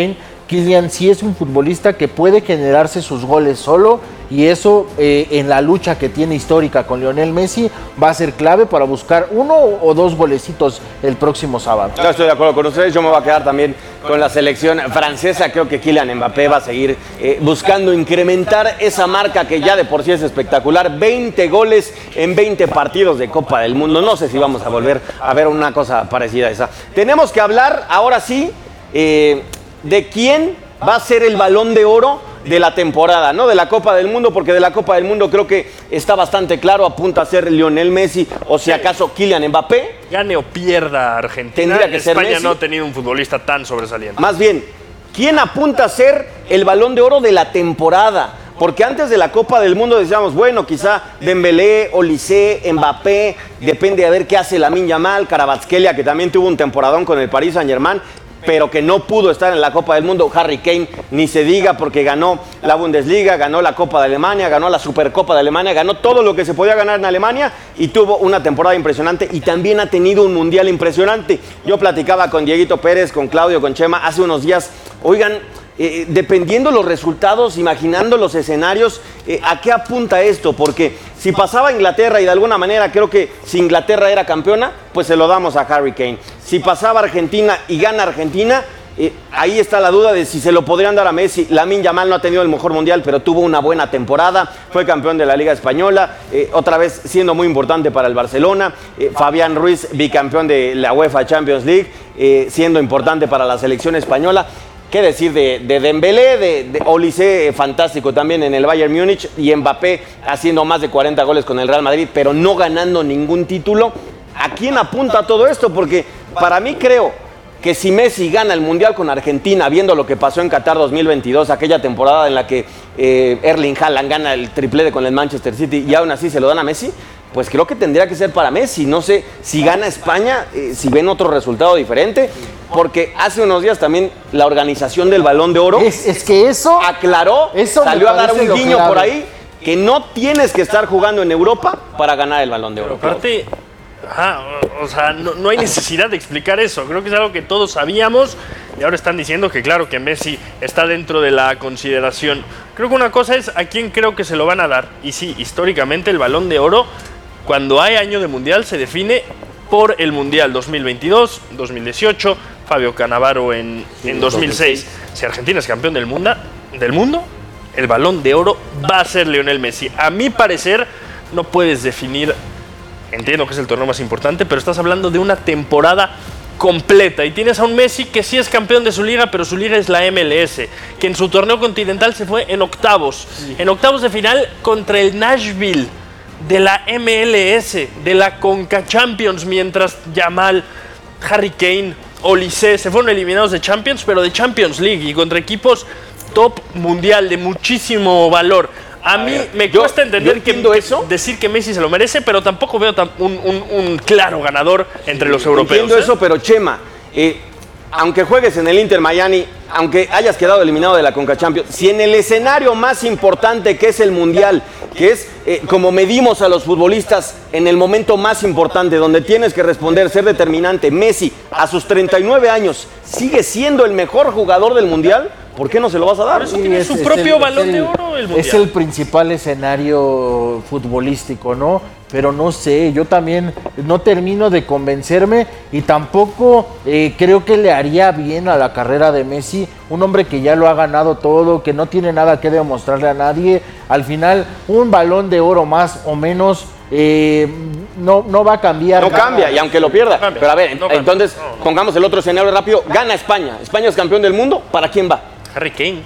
Kylian sí es un futbolista que puede generarse sus goles solo y eso eh, en la lucha que tiene histórica con Lionel Messi va a ser clave para buscar uno o dos golecitos el próximo sábado. Yo estoy de acuerdo con ustedes, yo me voy a quedar también con la selección francesa. Creo que Kylian Mbappé va a seguir eh, buscando incrementar esa marca que ya de por sí es espectacular. veinte goles en veinte partidos de Copa del Mundo. No sé si vamos a volver a ver una cosa parecida a esa. Tenemos que hablar ahora sí eh, de quién va a ser el Balón de Oro de la temporada, no de la Copa del Mundo, porque de la Copa del Mundo creo que está bastante claro, apunta a ser Lionel Messi o si acaso Kylian Mbappé. Gane o pierda Argentina, tendría que ser España Messi. no ha tenido un futbolista tan sobresaliente. Más bien, ¿quién apunta a ser el Balón de Oro de la temporada? Porque antes de la Copa del Mundo decíamos, bueno, quizá Dembélé, Olise, Mbappé, depende de ver qué hace Lamine Yamal, Kvaratskhelia, que también tuvo un temporadón con el Paris Saint-Germain, pero que no pudo estar en la Copa del Mundo. Harry Kane, ni se diga, porque ganó la Bundesliga, ganó la Copa de Alemania, ganó la Supercopa de Alemania, ganó todo lo que se podía ganar en Alemania y tuvo una temporada impresionante y también ha tenido un mundial impresionante. Yo platicaba con Dieguito Pérez, con Claudio, con Chema hace unos días. Oigan, eh, dependiendo los resultados, imaginando los escenarios, eh, ¿a qué apunta esto? Porque si pasaba Inglaterra y de alguna manera creo que si Inglaterra era campeona, pues se lo damos a Harry Kane. Si pasaba Argentina y gana Argentina, eh, ahí está la duda de si se lo podrían dar a Messi. Lamine Yamal no ha tenido el mejor mundial, pero tuvo una buena temporada, fue campeón de la Liga Española, eh, otra vez siendo muy importante para el Barcelona. eh, Fabián Ruiz, bicampeón de la UEFA Champions League, eh, siendo importante para la selección española. ¿Qué decir de, de Dembélé, de, de Olise, eh, fantástico también en el Bayern Múnich, y Mbappé haciendo más de cuarenta goles con el Real Madrid, pero no ganando ningún título? ¿A quién apunta todo esto? Porque para mí creo que si Messi gana el Mundial con Argentina, viendo lo que pasó en Qatar dos mil veintidós, aquella temporada en la que eh, Erling Haaland gana el triplete con el Manchester City y aún así se lo dan a Messi, pues creo que tendría que ser para Messi. No sé si gana España, eh, si ven otro resultado diferente, porque hace unos días también la organización del Balón de Oro es, es que eso aclaró, eso salió a dar un guiño por ahí, que no tienes que estar jugando en Europa para ganar el Balón de Oro. Pero aparte, ajá, o sea, no, no hay necesidad de explicar eso. Creo que es algo que todos sabíamos y ahora están diciendo que claro, que Messi está dentro de la consideración. Creo que una cosa es a quién creo que se lo van a dar. Y sí, históricamente el Balón de Oro, cuando hay año de Mundial, se define por el Mundial dos mil veintidós, dos mil dieciocho, Fabio Cannavaro en, en dos mil seis. Si Argentina es campeón del mundo, del mundo, el Balón de Oro va a ser Lionel Messi. A mi parecer, no puedes definir, entiendo que es el torneo más importante, pero estás hablando de una temporada completa y tienes a un Messi que sí es campeón de su liga, pero su liga es la M L S, que en su torneo continental se fue en octavos, sí. en octavos de final contra el Nashville de la M L S, de la Conca Champions, mientras Yamal, Harry Kane, Olise se fueron eliminados de Champions, pero de Champions League y contra equipos top mundial de muchísimo valor. A, a mí ver, me yo, cuesta entender que, que eso, decir que Messi se lo merece, pero tampoco veo tan, un, un, un claro ganador entre sí, los europeos. Entiendo ¿eh? eso, pero Chema, eh, aunque juegues en el Inter Miami, aunque hayas quedado eliminado de la Conca Champions, si en el escenario más importante que es el Mundial, que es eh, como medimos a los futbolistas en el momento más importante, donde tienes que responder, ser determinante, Messi a sus treinta y nueve años sigue siendo el mejor jugador del Mundial, ¿por qué no se lo vas a dar? Por eso tiene es, su es propio el, Balón el, de Oro el Mundial. Es el principal escenario futbolístico, ¿no? Pero no sé, yo también no termino de convencerme y tampoco eh, creo que le haría bien a la carrera de Messi, un hombre que ya lo ha ganado todo, que no tiene nada que demostrarle a nadie. Al final, un Balón de Oro más o menos eh, no, no va a cambiar. No nada. Cambia, y aunque lo pierda. No Pero a ver, no entonces no, no. pongamos el otro escenario rápido. Gana España. España es campeón del mundo. ¿Para quién va? Harry Kane.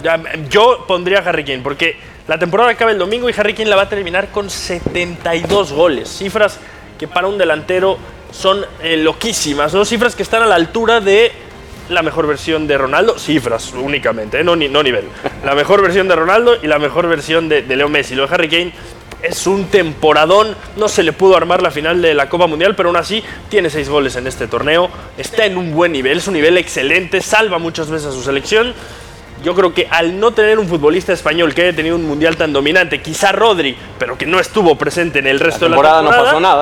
Yo pondría a Harry Kane porque la temporada acaba el domingo y Harry Kane la va a terminar con setenta y dos goles. Cifras que para un delantero son eh, loquísimas, ¿no? Cifras que están a la altura de la mejor versión de Ronaldo. Cifras únicamente, ¿eh? no, no nivel. La mejor versión de Ronaldo y la mejor versión de, de Leo Messi. Lo de Harry Kane es un temporadón. No se le pudo armar la final de la Copa Mundial, pero aún así tiene seis goles en este torneo. Está en un buen nivel, es un nivel excelente. Salva muchas veces a su selección. Yo creo que al no tener un futbolista español que haya tenido un mundial tan dominante, quizá Rodri, pero que no estuvo presente en el resto de la temporada, no pasó nada.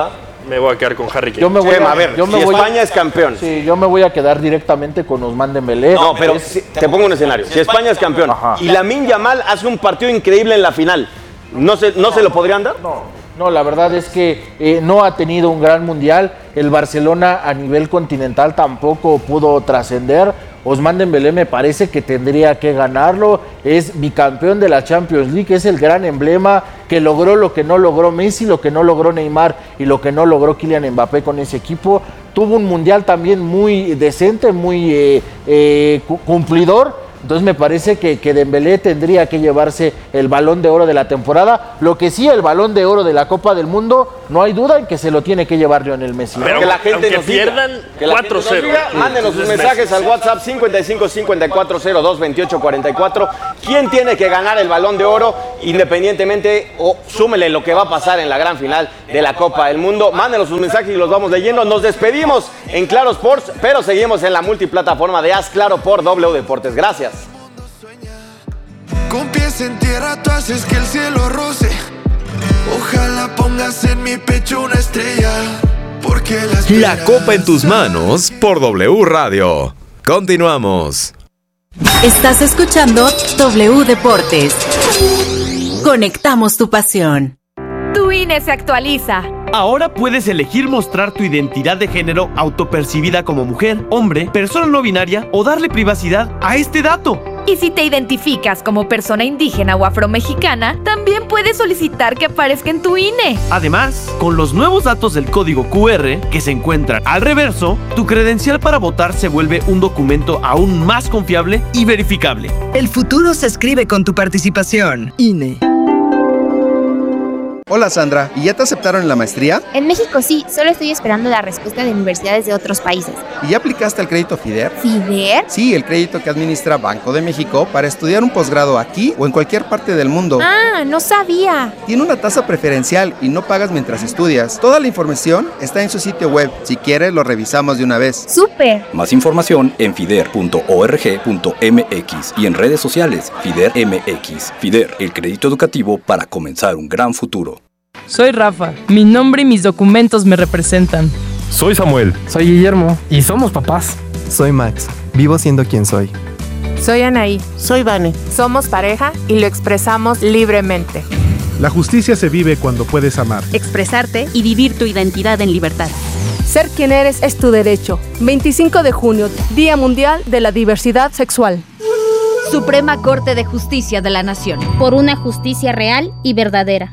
me voy a quedar con Harry Kane. Yo me voy Chema, a, a ver, yo me si voy España a, es campeón. Sí, yo me voy a quedar directamente con Ousmane Dembélé. No, pero si- te pongo un escenario. Si España es campeón Ajá. y Lamine Yamal hace un partido increíble en la final, ¿no se, no se lo podrían dar? No, no, la verdad es que eh, no ha tenido un gran mundial. El Barcelona a nivel continental tampoco pudo trascender. Ousmane Dembélé me parece que tendría que ganarlo. Es bicampeón de la Champions League, es el gran emblema que logró lo que no logró Messi, lo que no logró Neymar y lo que no logró Kylian Mbappé con ese equipo. Tuvo un mundial también muy decente, muy eh, eh, cu- cumplidor. Entonces me parece que, que Dembélé tendría que llevarse el Balón de Oro de la temporada. Lo que sí, el Balón de Oro de la Copa del Mundo, no hay duda en que se lo tiene que llevar Lionel Messi. Pero que la gente aunque nos diga, pierdan que la gente cuatro cero. nos diga, mándenos sus mensajes al WhatsApp cincuenta y cinco cincuenta y cuatro cero dos veintiocho cuarenta y cuatro. ¿Quién tiene que ganar el Balón de Oro independientemente o súmele lo que va a pasar en la gran final de la Copa del Mundo? Mándenos sus mensajes y los vamos leyendo. Nos despedimos en Claro Sports, pero seguimos en la multiplataforma de Haz Claro por W Deportes. Gracias. Con pies en tierra tú haces que el cielo roce. Ojalá pongas en mi pecho una estrella. Porque las La piedras copa en tus manos por W Radio. Continuamos. Estás escuchando W Deportes. Conectamos tu pasión. Tu I N E se actualiza. Ahora puedes elegir mostrar tu identidad de género autopercibida como mujer, hombre, persona no binaria o darle privacidad a este dato. Y si te identificas como persona indígena o afromexicana, también puedes solicitar que aparezca en tu I N E. Además, con los nuevos datos del código Q R que se encuentran al reverso, tu credencial para votar se vuelve un documento aún más confiable y verificable. El futuro se escribe con tu participación. I N E. Hola Sandra, ¿y ya te aceptaron en la maestría? En México sí, solo estoy esperando la respuesta de universidades de otros países. ¿Y ya aplicaste al crédito FIDER? ¿FIDER? Sí, el crédito que administra Banco de México para estudiar un posgrado aquí o en cualquier parte del mundo. Ah, no sabía. Tiene una tasa preferencial y no pagas mientras estudias. Toda la información está en su sitio web. Si quieres, lo revisamos de una vez. ¡Súper! Más información en fider punto org punto m x y en redes sociales FIDER M X. FIDER, el crédito educativo para comenzar un gran futuro. Soy Rafa. Mi nombre y mis documentos me representan. Soy Samuel. Soy Guillermo. Y somos papás. Soy Max. Vivo siendo quien soy. Soy Anaí. Soy Vane. Somos pareja y lo expresamos libremente. La justicia se vive cuando puedes amar, expresarte y vivir tu identidad en libertad. Ser quien eres es tu derecho. veinticinco de junio, Día Mundial de la Diversidad Sexual. Suprema Corte de Justicia de la Nación. Por una justicia real y verdadera.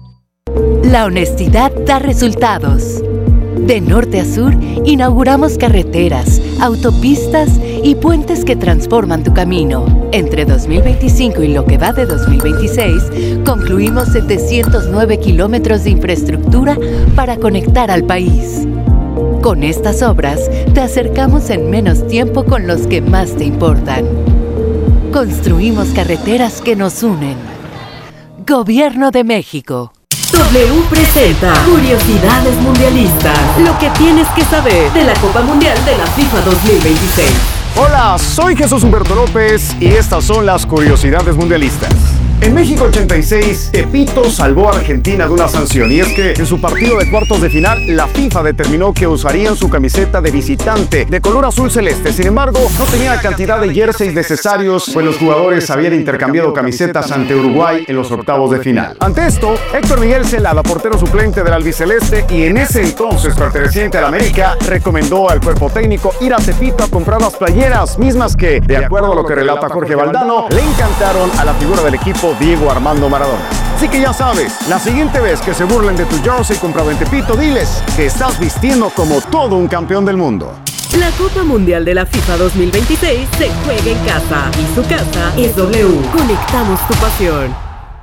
La honestidad da resultados. De norte a sur, inauguramos carreteras, autopistas y puentes que transforman tu camino. Entre dos mil veinticinco y lo que va de dos mil veintiséis, concluimos setecientos nueve kilómetros de infraestructura para conectar al país. Con estas obras, te acercamos en menos tiempo con los que más te importan. Construimos carreteras que nos unen. Gobierno de México. W presenta Curiosidades Mundialistas. Lo que tienes que saber de la Copa Mundial de la FIFA dos mil veintiséis. Hola, soy Jesús Humberto López y estas son las Curiosidades Mundialistas. En México ochenta y seis, Tepito salvó a Argentina de una sanción y es que en su partido de cuartos de final, la FIFA determinó que usarían su camiseta de visitante de color azul celeste. Sin embargo, no tenía cantidad de jerseys necesarios, pues los jugadores habían intercambiado camisetas ante Uruguay en los octavos de final. Ante esto, Héctor Miguel Celada, portero suplente del albiceleste y en ese entonces perteneciente al América, recomendó al cuerpo técnico ir a Tepito a comprar las playeras, mismas que, de acuerdo a lo que relata Jorge Valdano, le encantaron a la figura del equipo Diego Armando Maradona. Así que ya sabes, la siguiente vez que se burlen de tu jersey comprado en Tepito, diles que estás vistiendo como todo un campeón del mundo. La Copa Mundial de la FIFA dos mil veintiséis se juega en casa y su casa es W. Conectamos tu pasión.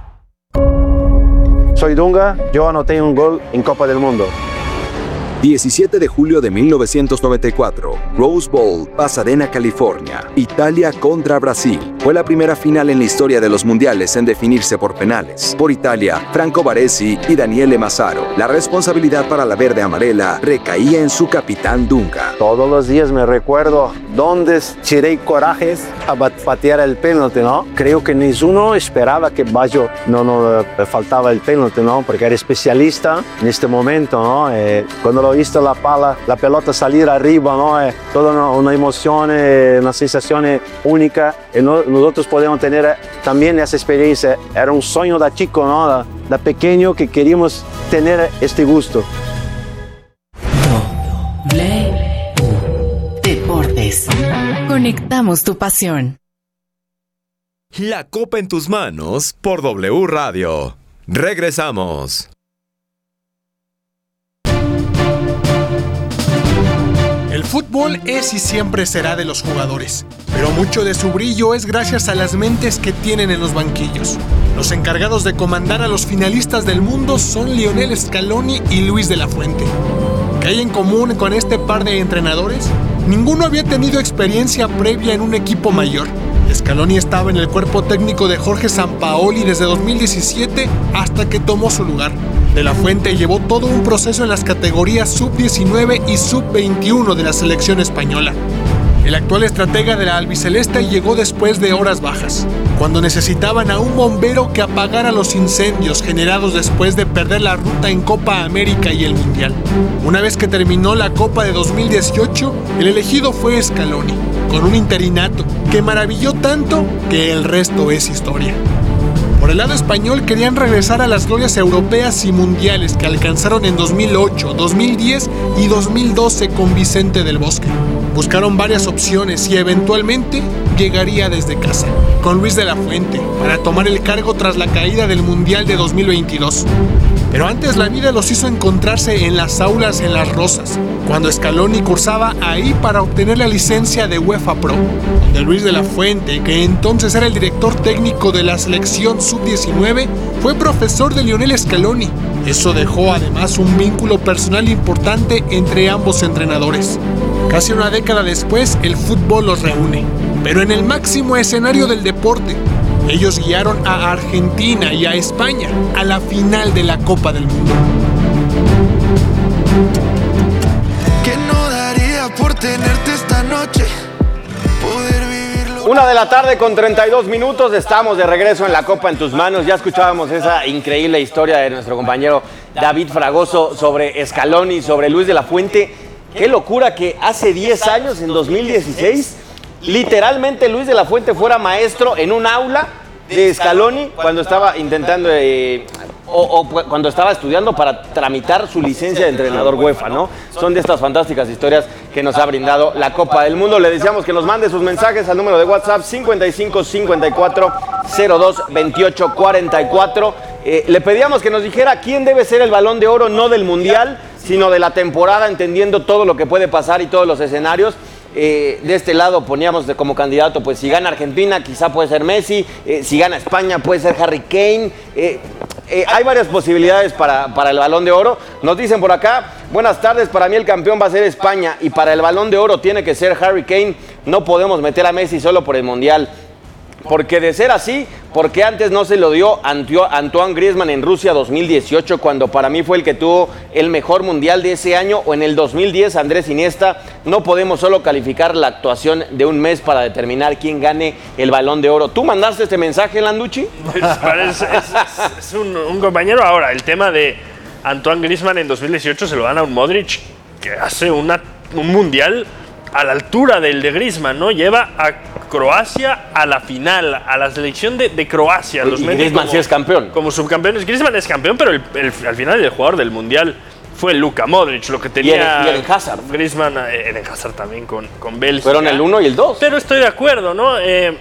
Soy Dunga, yo anoté un gol en Copa del Mundo. diecisiete de julio de mil novecientos noventa y cuatro, Rose Bowl, Pasadena, California, Italia contra Brasil. Fue la primera final en la historia de los mundiales en definirse por penales. Por Italia, Franco Baresi y Daniele Massaro. La responsabilidad para la verde amarela recaía en su capitán Dunga. Todos los días me recuerdo dónde tiré corajes a patear el penalti, ¿no? Creo que ninguno esperaba que Baggio no, no eh, faltaba el penalti, ¿no? Porque era especialista en este momento, ¿no? Eh, cuando lo viste la pala, la pelota salir arriba, ¿no? Eh, toda una, una emoción, eh, una sensación eh, única. Y no, nosotros podemos tener eh, también esa experiencia. Era un sueño de chico, ¿no? De, de pequeño que queríamos tener este gusto. Deportes. Conectamos tu pasión. La Copa en tus manos por W Radio. Regresamos. El fútbol es y siempre será de los jugadores, pero mucho de su brillo es gracias a las mentes que tienen en los banquillos. Los encargados de comandar a los finalistas del mundo son Lionel Scaloni y Luis de la Fuente. ¿Qué hay en común con este par de entrenadores? Ninguno había tenido experiencia previa en un equipo mayor. Scaloni estaba en el cuerpo técnico de Jorge Sampaoli desde dos mil diecisiete hasta que tomó su lugar. De la Fuente llevó todo un proceso en las categorías sub diecinueve y sub veintiuno de la selección española. El actual estratega de la albiceleste llegó después de horas bajas, cuando necesitaban a un bombero que apagara los incendios generados después de perder la ruta en Copa América y el Mundial. Una vez que terminó la Copa de dos mil dieciocho, el elegido fue Scaloni, con un interinato que maravilló tanto que el resto es historia. Por el lado español querían regresar a las glorias europeas y mundiales que alcanzaron en dos mil ocho, dos mil diez y dos mil doce con Vicente del Bosque. Buscaron varias opciones y eventualmente llegaría desde casa, con Luis de la Fuente, para tomar el cargo tras la caída del Mundial de dos mil veintidós. Pero antes la vida los hizo encontrarse en las aulas en Las Rosas, cuando Scaloni cursaba ahí para obtener la licencia de UEFA Pro, donde Luis de la Fuente, que entonces era el director técnico de la selección sub diecinueve, fue profesor de Lionel Scaloni. Eso dejó además un vínculo personal importante entre ambos entrenadores. Casi una década después, el fútbol los reúne, pero en el máximo escenario del deporte. Ellos guiaron a Argentina y a España a la final de la Copa del Mundo. Que no daría por tenerte esta noche, poder vivirlo. Una de la tarde con treinta y dos minutos, estamos de regreso en la Copa en tus manos. Ya escuchábamos esa increíble historia de nuestro compañero David Fragoso sobre Scaloni, sobre Luis de la Fuente. Qué locura que hace diez años, en dos mil dieciséis, literalmente Luis de la Fuente fuera maestro en un aula de Scaloni cuando estaba intentando eh, o, o cuando estaba estudiando para tramitar su licencia de entrenador UEFA, ¿no? Son de estas fantásticas historias que nos ha brindado la Copa del Mundo. Le deseamos que nos mande sus mensajes al número de WhatsApp cincuenta y cinco cincuenta y cuatro cero dos veintiocho cuarenta y cuatro. Eh, le pedíamos que nos dijera quién debe ser el Balón de Oro, no del Mundial, sino de la temporada, entendiendo todo lo que puede pasar y todos los escenarios. Eh, de este lado poníamos de, como candidato, pues si gana Argentina quizá puede ser Messi, eh, si gana España puede ser Harry Kane. Eh, eh, hay varias posibilidades para, para el Balón de Oro. Nos dicen por acá, buenas tardes, para mí el campeón va a ser España y para el Balón de Oro tiene que ser Harry Kane. No podemos meter a Messi solo por el Mundial. Porque de ser así, porque antes no se lo dio Antoine Griezmann en Rusia dos mil dieciocho, cuando para mí fue el que tuvo el mejor mundial de ese año, o en el dos mil diez Andrés Iniesta. No podemos solo calificar la actuación de un mes para determinar quién gane el Balón de Oro. ¿Tú mandaste este mensaje, Landucci? Pues parece, es, es, es un, un compañero. Ahora, el tema de Antoine Griezmann en dos mil dieciocho se lo dan a un Modric que hace una, un mundial a la altura del de Griezmann, ¿no? Lleva a Croacia a la final, a la selección de, de Croacia. Los y Griezmann como, sí es campeón. Como subcampeón. Griezmann es campeón, pero el, el, al final el jugador del Mundial fue Luka Modric, lo que tenía... Y Eden Hazard. Griezmann, Eden Hazard también con, con Bélgica. Fueron el uno y el dos. Pero estoy de acuerdo, ¿no? Eh,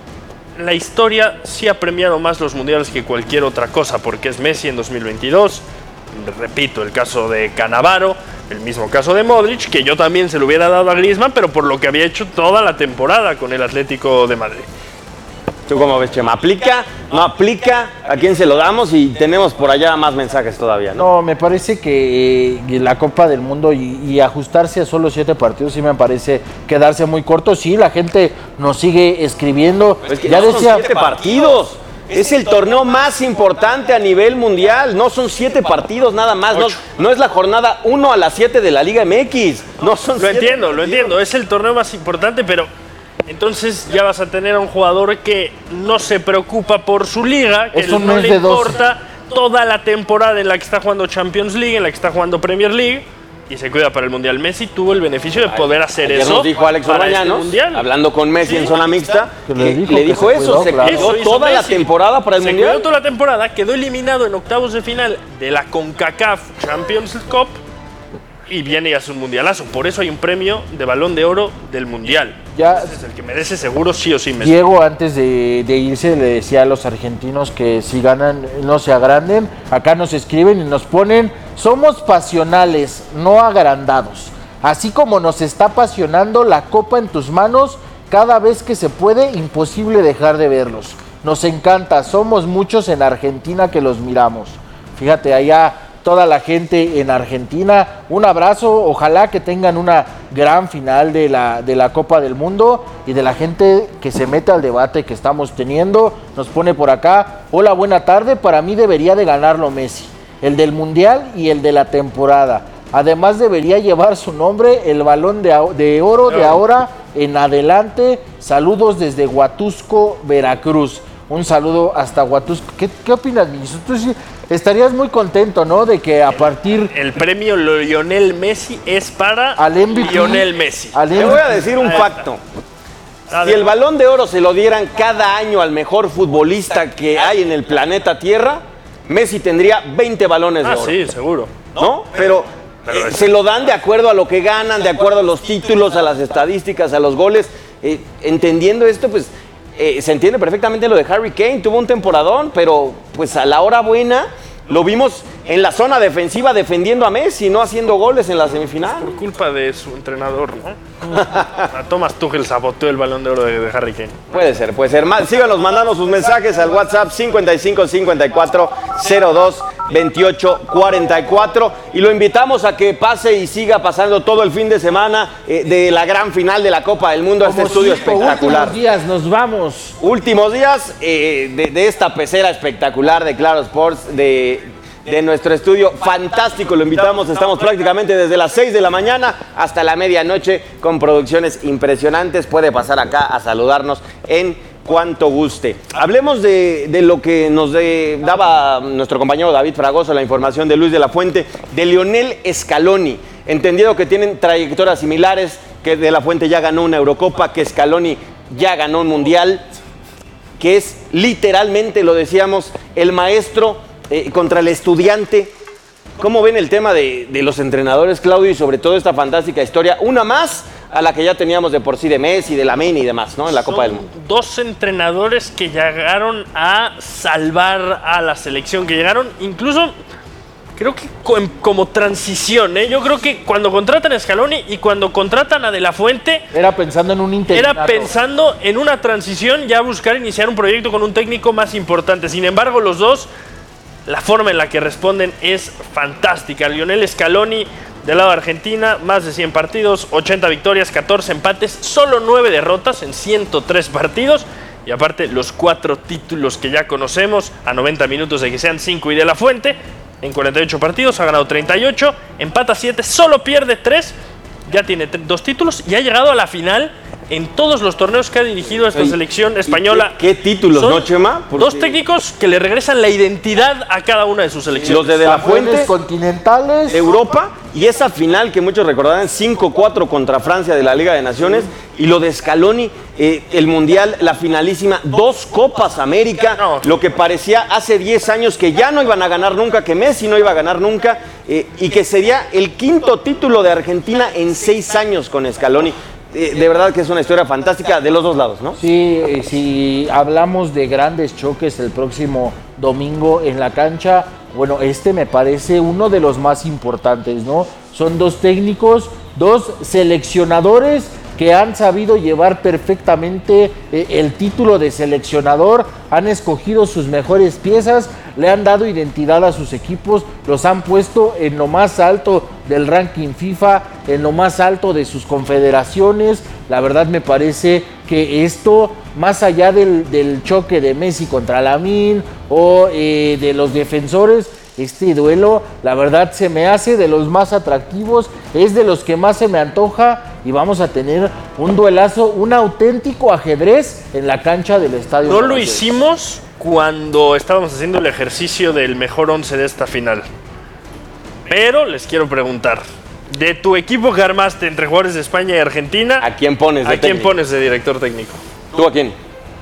la historia sí ha premiado más los mundiales que cualquier otra cosa, porque es Messi en dos mil veintidós, repito, el caso de Cannavaro, el mismo caso de Modric, que yo también se lo hubiera dado a Griezmann, pero por lo que había hecho toda la temporada con el Atlético de Madrid. ¿Tú cómo ves, Chema? ¿Aplica? ¿No aplica? ¿A quién se lo damos? Y tenemos por allá más mensajes todavía, ¿no? No, me parece que eh, la Copa del Mundo y, y ajustarse a solo siete partidos sí me parece quedarse muy corto. Sí, la gente nos sigue escribiendo. Es que ya no decía, son siete partidos. Es el torneo más importante a nivel mundial. No son siete partidos nada más. No, no es la jornada uno a las siete de la Liga M X. No son Lo entiendo, partidos. lo entiendo. Es el torneo más importante, pero entonces ya vas a tener a un jugador que no se preocupa por su liga, que Eso no, no le es de importa toda la temporada en la que está jugando Champions League, en la que está jugando Premier League, y se cuida para el Mundial. Messi tuvo el beneficio de poder hacer Ayer eso. Nos dijo Alex Orbañanos, este hablando con Messi sí, en zona mixta, que le dijo, le dijo eso, cuidó, se claro. quedó toda la temporada para el se Mundial. Se quedó toda la temporada, quedó eliminado en octavos de final de la CONCACAF Champions Cup y viene y hace un mundialazo. Por eso hay un premio de Balón de Oro del Mundial. Ya, Ese es el que merece seguro sí o sí Messi. Diego, antes de, de irse, le decía a los argentinos que si ganan no se agranden. Acá nos escriben y nos ponen: somos pasionales, no agrandados. Así como nos está apasionando la copa en tus manos, cada vez que se puede, imposible dejar de verlos. Nos encanta, somos muchos en Argentina que los miramos. Fíjate, allá toda la gente en Argentina, un abrazo, ojalá que tengan una gran final de la, de la Copa del Mundo, y de la gente que se mete al debate que estamos teniendo. Nos pone por acá: hola, buena tarde, para mí debería de ganarlo Messi, el del Mundial y el de la temporada. Además debería llevar su nombre el Balón de, de Oro de ahora en adelante. Saludos desde Huatusco, Veracruz. Un saludo hasta Huatusco. ¿Qué, qué opinas, Ministro? Tú sí estarías muy contento, ¿no? De que a partir... El, el premio Lionel Messi es para al M V P, Lionel Messi. Al Te voy a decir un facto. Si el Balón de Oro se lo dieran cada año al mejor futbolista que hay en el planeta Tierra, Messi tendría veinte balones de ah, oro. Sí, seguro. ¿No? Pero, Pero eh, se lo dan de acuerdo a lo que ganan, de acuerdo a los títulos, a las estadísticas, a los goles. Eh, entendiendo esto, pues... Eh, se entiende perfectamente lo de Harry Kane, tuvo un temporadón, pero pues a la hora buena lo vimos en la zona defensiva defendiendo a Messi, no haciendo goles en la semifinal. Por culpa de su entrenador, ¿no? A Thomas Tuchel saboteó el Balón de Oro de, de Harry Kane. Puede ser, puede ser. Síganos mandando sus mensajes al WhatsApp cincuenta y cinco cincuenta y cuatro cero dos veintiocho cuarenta y cuatro, y lo invitamos a que pase y siga pasando todo el fin de semana eh, de la gran final de la Copa del Mundo a este estudio espectacular. Últimos días, nos vamos. Últimos días eh, de, de esta pecera espectacular de Claro Sports, de... de nuestro estudio fantástico. Lo invitamos, estamos prácticamente desde las seis de la mañana hasta la medianoche con producciones impresionantes. Puede pasar acá a saludarnos en cuanto guste. Hablemos de, de lo que nos de, daba nuestro compañero David Fragoso, la información de Luis de la Fuente, de Lionel Scaloni. Entendido que tienen trayectorias similares, que De la Fuente ya ganó una Eurocopa, que Scaloni ya ganó un Mundial, que es literalmente, lo decíamos, el maestro Eh, contra el estudiante. ¿Cómo ven el tema de, de los entrenadores, Claudio, y sobre todo esta fantástica historia? Una más a la que ya teníamos de por sí de Messi, de Lamine y demás, ¿no? En la Son Copa del Mundo. Dos entrenadores que llegaron a salvar a la selección, que llegaron incluso, creo que como transición, ¿eh? Yo creo que cuando contratan a Scaloni y cuando contratan a De la Fuente... Era pensando en un interinato. Era pensando en una transición, ya buscar iniciar un proyecto con un técnico más importante. Sin embargo, los dos... La forma en la que responden es fantástica. Lionel Scaloni, del lado de Argentina, más de cien partidos, ochenta victorias, catorce empates, solo nueve derrotas en ciento tres partidos. Y aparte, los cuatro títulos que ya conocemos, a noventa minutos de que sean cinco y De la Fuente. En cuarenta y ocho partidos ha ganado treinta y ocho, empata siete, solo pierde tres. Ya tiene dos títulos y ha llegado a la final en todos los torneos que ha dirigido esta selección española. ¿Qué, qué títulos, no, Chema? Porque... Dos técnicos que le regresan la identidad a cada una de sus selecciones. Los de De la Fuente, continentales, Europa, y esa final que muchos recordarán, cinco cuatro contra Francia de la Liga de Naciones, y lo de Scaloni, eh, el Mundial, la finalísima, dos Copas América, no. Lo que parecía hace diez años que ya no iban a ganar nunca, que Messi no iba a ganar nunca, eh, y que sería el quinto título de Argentina en seis años con Scaloni. Eh, de verdad que es una historia fantástica de los dos lados, ¿no? Sí, eh, si hablamos de grandes choques el próximo domingo en la cancha, bueno, este me parece uno de los más importantes, ¿no? Son dos técnicos, dos seleccionadores que han sabido llevar perfectamente eh, el título de seleccionador, han escogido sus mejores piezas, le han dado identidad a sus equipos, los han puesto en lo más alto del ranking FIFA, en lo más alto de sus confederaciones. La verdad me parece que esto, más allá del, del choque de Messi contra Lamine o eh, de los defensores, este duelo, la verdad, se me hace de los más atractivos, es de los que más se me antoja y vamos a tener un duelazo, un auténtico ajedrez en la cancha del estadio. No lo hicimos cuando estábamos haciendo el ejercicio del mejor once de esta final. Pero les quiero preguntar, de tu equipo que armaste entre jugadores de España y Argentina, ¿a quién pones de ¿A quién técnico? pones de director técnico? ¿Tú a quién?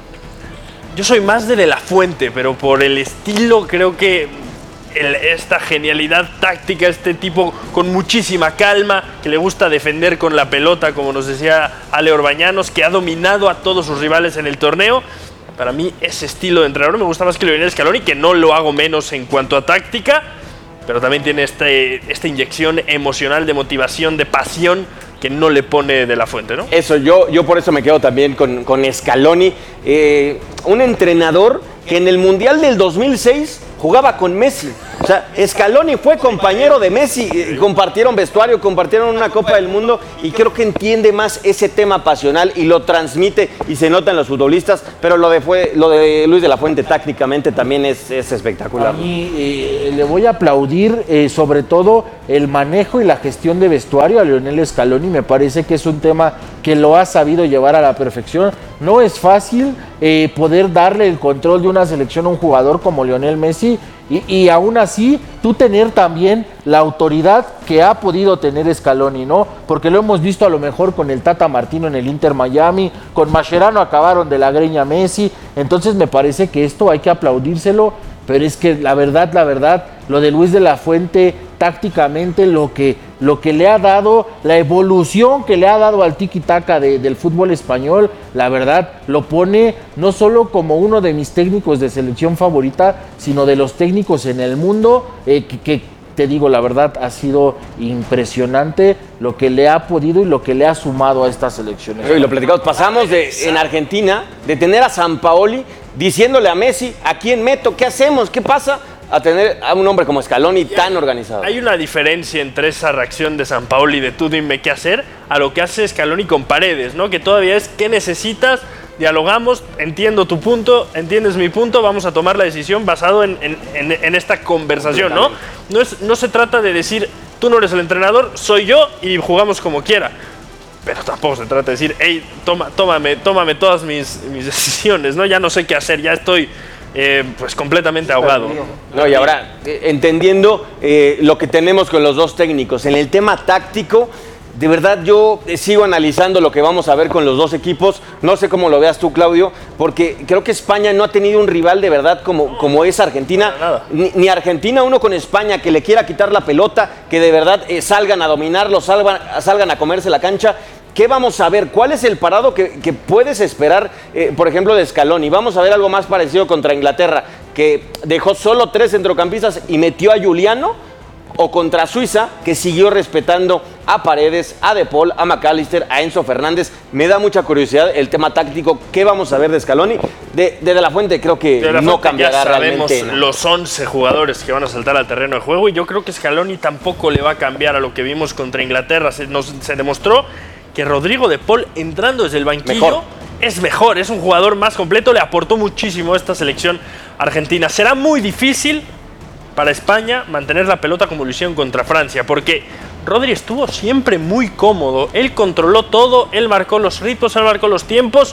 Yo soy más de De La Fuente, pero por el estilo creo que el, esta genialidad táctica, este tipo con muchísima calma, que le gusta defender con la pelota, como nos decía Ale Orbañanos, que ha dominado a todos sus rivales en el torneo. Para mí ese estilo de entrenador me gusta más que Lionel Scaloni, que no lo hago menos en cuanto a táctica, pero también tiene este, esta inyección emocional de motivación, de pasión, que no le pone De La Fuente, ¿no? Eso, yo, yo por eso me quedo también con, con Scaloni, eh, un entrenador que en el Mundial del dos mil seis jugaba con Messi. O sea, Scaloni fue compañero de Messi, eh, compartieron vestuario, compartieron una Copa del Mundo y creo que entiende más ese tema pasional y lo transmite y se nota en los futbolistas, pero lo de, fue, lo de Luis de la Fuente tácticamente también es, es espectacular. A mí eh, le voy a aplaudir eh, sobre todo el manejo y la gestión de vestuario a Lionel Scaloni. Me parece que es un tema que lo ha sabido llevar a la perfección. No es fácil eh, poder darle el control de una selección a un jugador como Lionel Messi y, y aún así tú tener también la autoridad que ha podido tener Scaloni, ¿no? Porque lo hemos visto a lo mejor con el Tata Martino en el Inter Miami, con Mascherano acabaron de la greña Messi, entonces me parece que esto hay que aplaudírselo, pero es que la verdad, la verdad, lo de Luis de la Fuente tácticamente, lo que, lo que le ha dado, la evolución que le ha dado al tiki-taka de, del fútbol español, la verdad, lo pone no solo como uno de mis técnicos de selección favorita, sino de los técnicos en el mundo, eh, que, que te digo, la verdad, ha sido impresionante lo que le ha podido y lo que le ha sumado a estas selecciones. Y lo platicamos, pasamos de, en Argentina, de tener a Sampaoli diciéndole a Messi, ¿a quién meto? ¿Qué hacemos? ¿Qué pasa? A tener a un hombre como Scaloni tan organizado. Hay una diferencia entre esa reacción de Sampaoli de tú dime qué hacer a lo que hace Scaloni con Paredes, ¿no? Que todavía es ¿qué necesitas? Dialogamos, entiendo tu punto, entiendes mi punto, vamos a tomar la decisión basado en, en, en, en esta conversación, ¿no? No, es, no se trata de decir tú no eres el entrenador, soy yo y jugamos como quiera. Pero tampoco se trata de decir, hey, toma, tómame, tómame todas mis, mis decisiones, ¿no? Ya no sé qué hacer, ya estoy eh, pues completamente ahogado. No, y ahora, eh, entendiendo eh, lo que tenemos con los dos técnicos, en el tema táctico, de verdad yo sigo analizando lo que vamos a ver con los dos equipos. No sé cómo lo veas tú, Claudio, porque creo que España no ha tenido un rival de verdad como, como es Argentina. Ni, ni Argentina uno con España que le quiera quitar la pelota, que de verdad eh, salgan a dominarlo, salgan, salgan a comerse la cancha. ¿Qué vamos a ver? ¿Cuál es el parado que, que puedes esperar, eh, por ejemplo, de Scaloni? Vamos a ver algo más parecido contra Inglaterra, que dejó solo tres centrocampistas y metió a Giuliano, o contra Suiza, que siguió respetando a Paredes, a De Paul, a McAllister, a Enzo Fernández. Me da mucha curiosidad el tema táctico. ¿Qué vamos a ver de Scaloni? De, de, de La Fuente creo que de la no Fuente cambiará ya sabemos realmente. ¿No? Los once jugadores que van a saltar al terreno de juego y yo creo que Scaloni tampoco le va a cambiar a lo que vimos contra Inglaterra. Se, nos, se demostró que Rodrigo De Paul, entrando desde el banquillo, mejor. es mejor, es un jugador más completo, le aportó muchísimo a esta selección argentina. Será muy difícil para España mantener la pelota como lo hicieron contra Francia, porque Rodri estuvo siempre muy cómodo, él controló todo, él marcó los ritmos, él marcó los tiempos,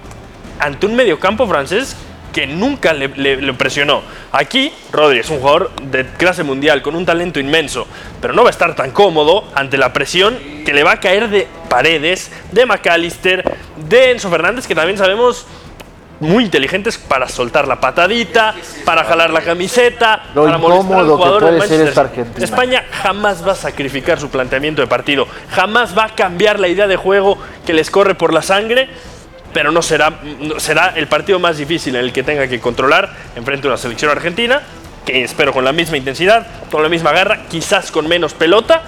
ante un mediocampo francés que nunca le, le, le presionó. Aquí, Rodri es un jugador de clase mundial, con un talento inmenso, pero no va a estar tan cómodo ante la presión que le va a caer de Paredes, de McAllister, de Enzo Fernández, que también sabemos muy inteligentes para soltar la patadita, para jalar la camiseta, lo para molestar al jugador que puede del Manchester. ser esta Argentina. España jamás va a sacrificar su planteamiento de partido, jamás va a cambiar la idea de juego que les corre por la sangre, pero no será, será el partido más difícil en el que tenga que controlar enfrente a una selección argentina, que espero con la misma intensidad, con la misma garra, quizás con menos pelota,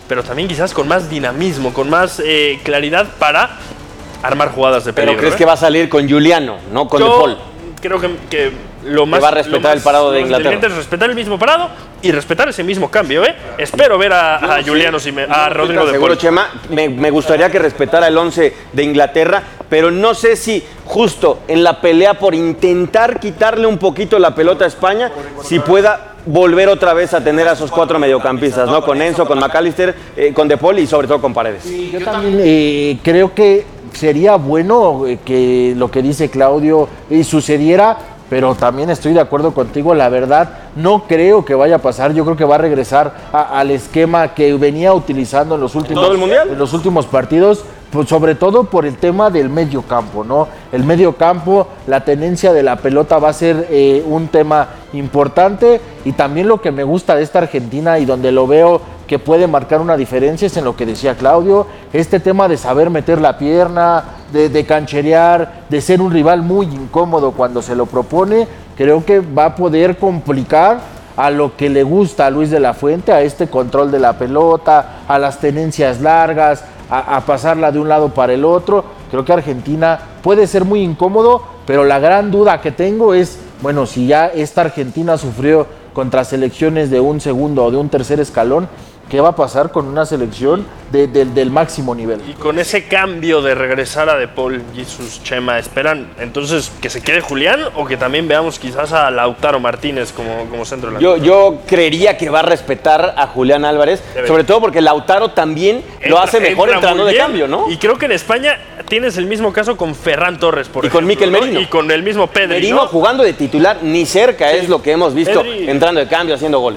pero también quizás con más dinamismo, con más eh, claridad para armar jugadas de peligro. ¿Pero crees ¿eh? que va a salir con Giuliano, no con Yo De Paul? Creo que, que lo más... Que va a respetar lo más, el parado de Inglaterra. Lo inteligente es respetar el mismo parado y respetar ese mismo cambio, ¿eh? Espero ver a, a Giuliano, sí, a Rodrigo De Seguro, Paul. Chema, me, me gustaría que respetara el once de Inglaterra, pero no sé si justo en la pelea por intentar quitarle un poquito la pelota a España, si pueda volver otra vez a tener a esos cuatro mediocampistas, ¿no? Con Enzo, con McAllister, eh, con De Paul y sobre todo con Paredes. Sí, yo también eh, creo que sería bueno eh, que lo que dice Claudio eh, sucediera, pero también estoy de acuerdo contigo, la verdad, no creo que vaya a pasar, yo creo que va a regresar a, al esquema que venía utilizando en los últimos, ¿Todo el mundial? en los últimos partidos, pues sobre todo por el tema del medio campo, ¿no? El medio campo, la tenencia de la pelota va a ser eh, un tema importante, y también lo que me gusta de esta Argentina y donde lo veo que puede marcar una diferencia es en lo que decía Claudio, este tema de saber meter la pierna, de, de cancherear, de ser un rival muy incómodo cuando se lo propone. Creo que va a poder complicar a lo que le gusta a Luis de la Fuente, a este control de la pelota, a las tenencias largas, a, a pasarla de un lado para el otro. Creo que Argentina puede ser muy incómodo, pero la gran duda que tengo es, bueno, si ya esta Argentina sufrió contra selecciones de un segundo o de un tercer escalón, ¿qué va a pasar con una selección de, de, del máximo nivel? Y con ese cambio de regresar a De Paul y sus Chema, ¿esperan entonces que se quede Julián o que también veamos quizás a Lautaro Martínez como, como centro delantero? Yo, yo creería que va a respetar a Julián Álvarez, Debe. sobre todo porque Lautaro también Entra, lo hace mejor entra entrando muy de bien. cambio, ¿no? Y creo que en España tienes el mismo caso con Ferran Torres, por Y ejemplo. con Mikel ¿no? Merino. Y con el mismo Pedri, Merino ¿no? jugando de titular, ni cerca Sí. es lo que hemos visto Pedri. entrando de cambio, haciendo goles.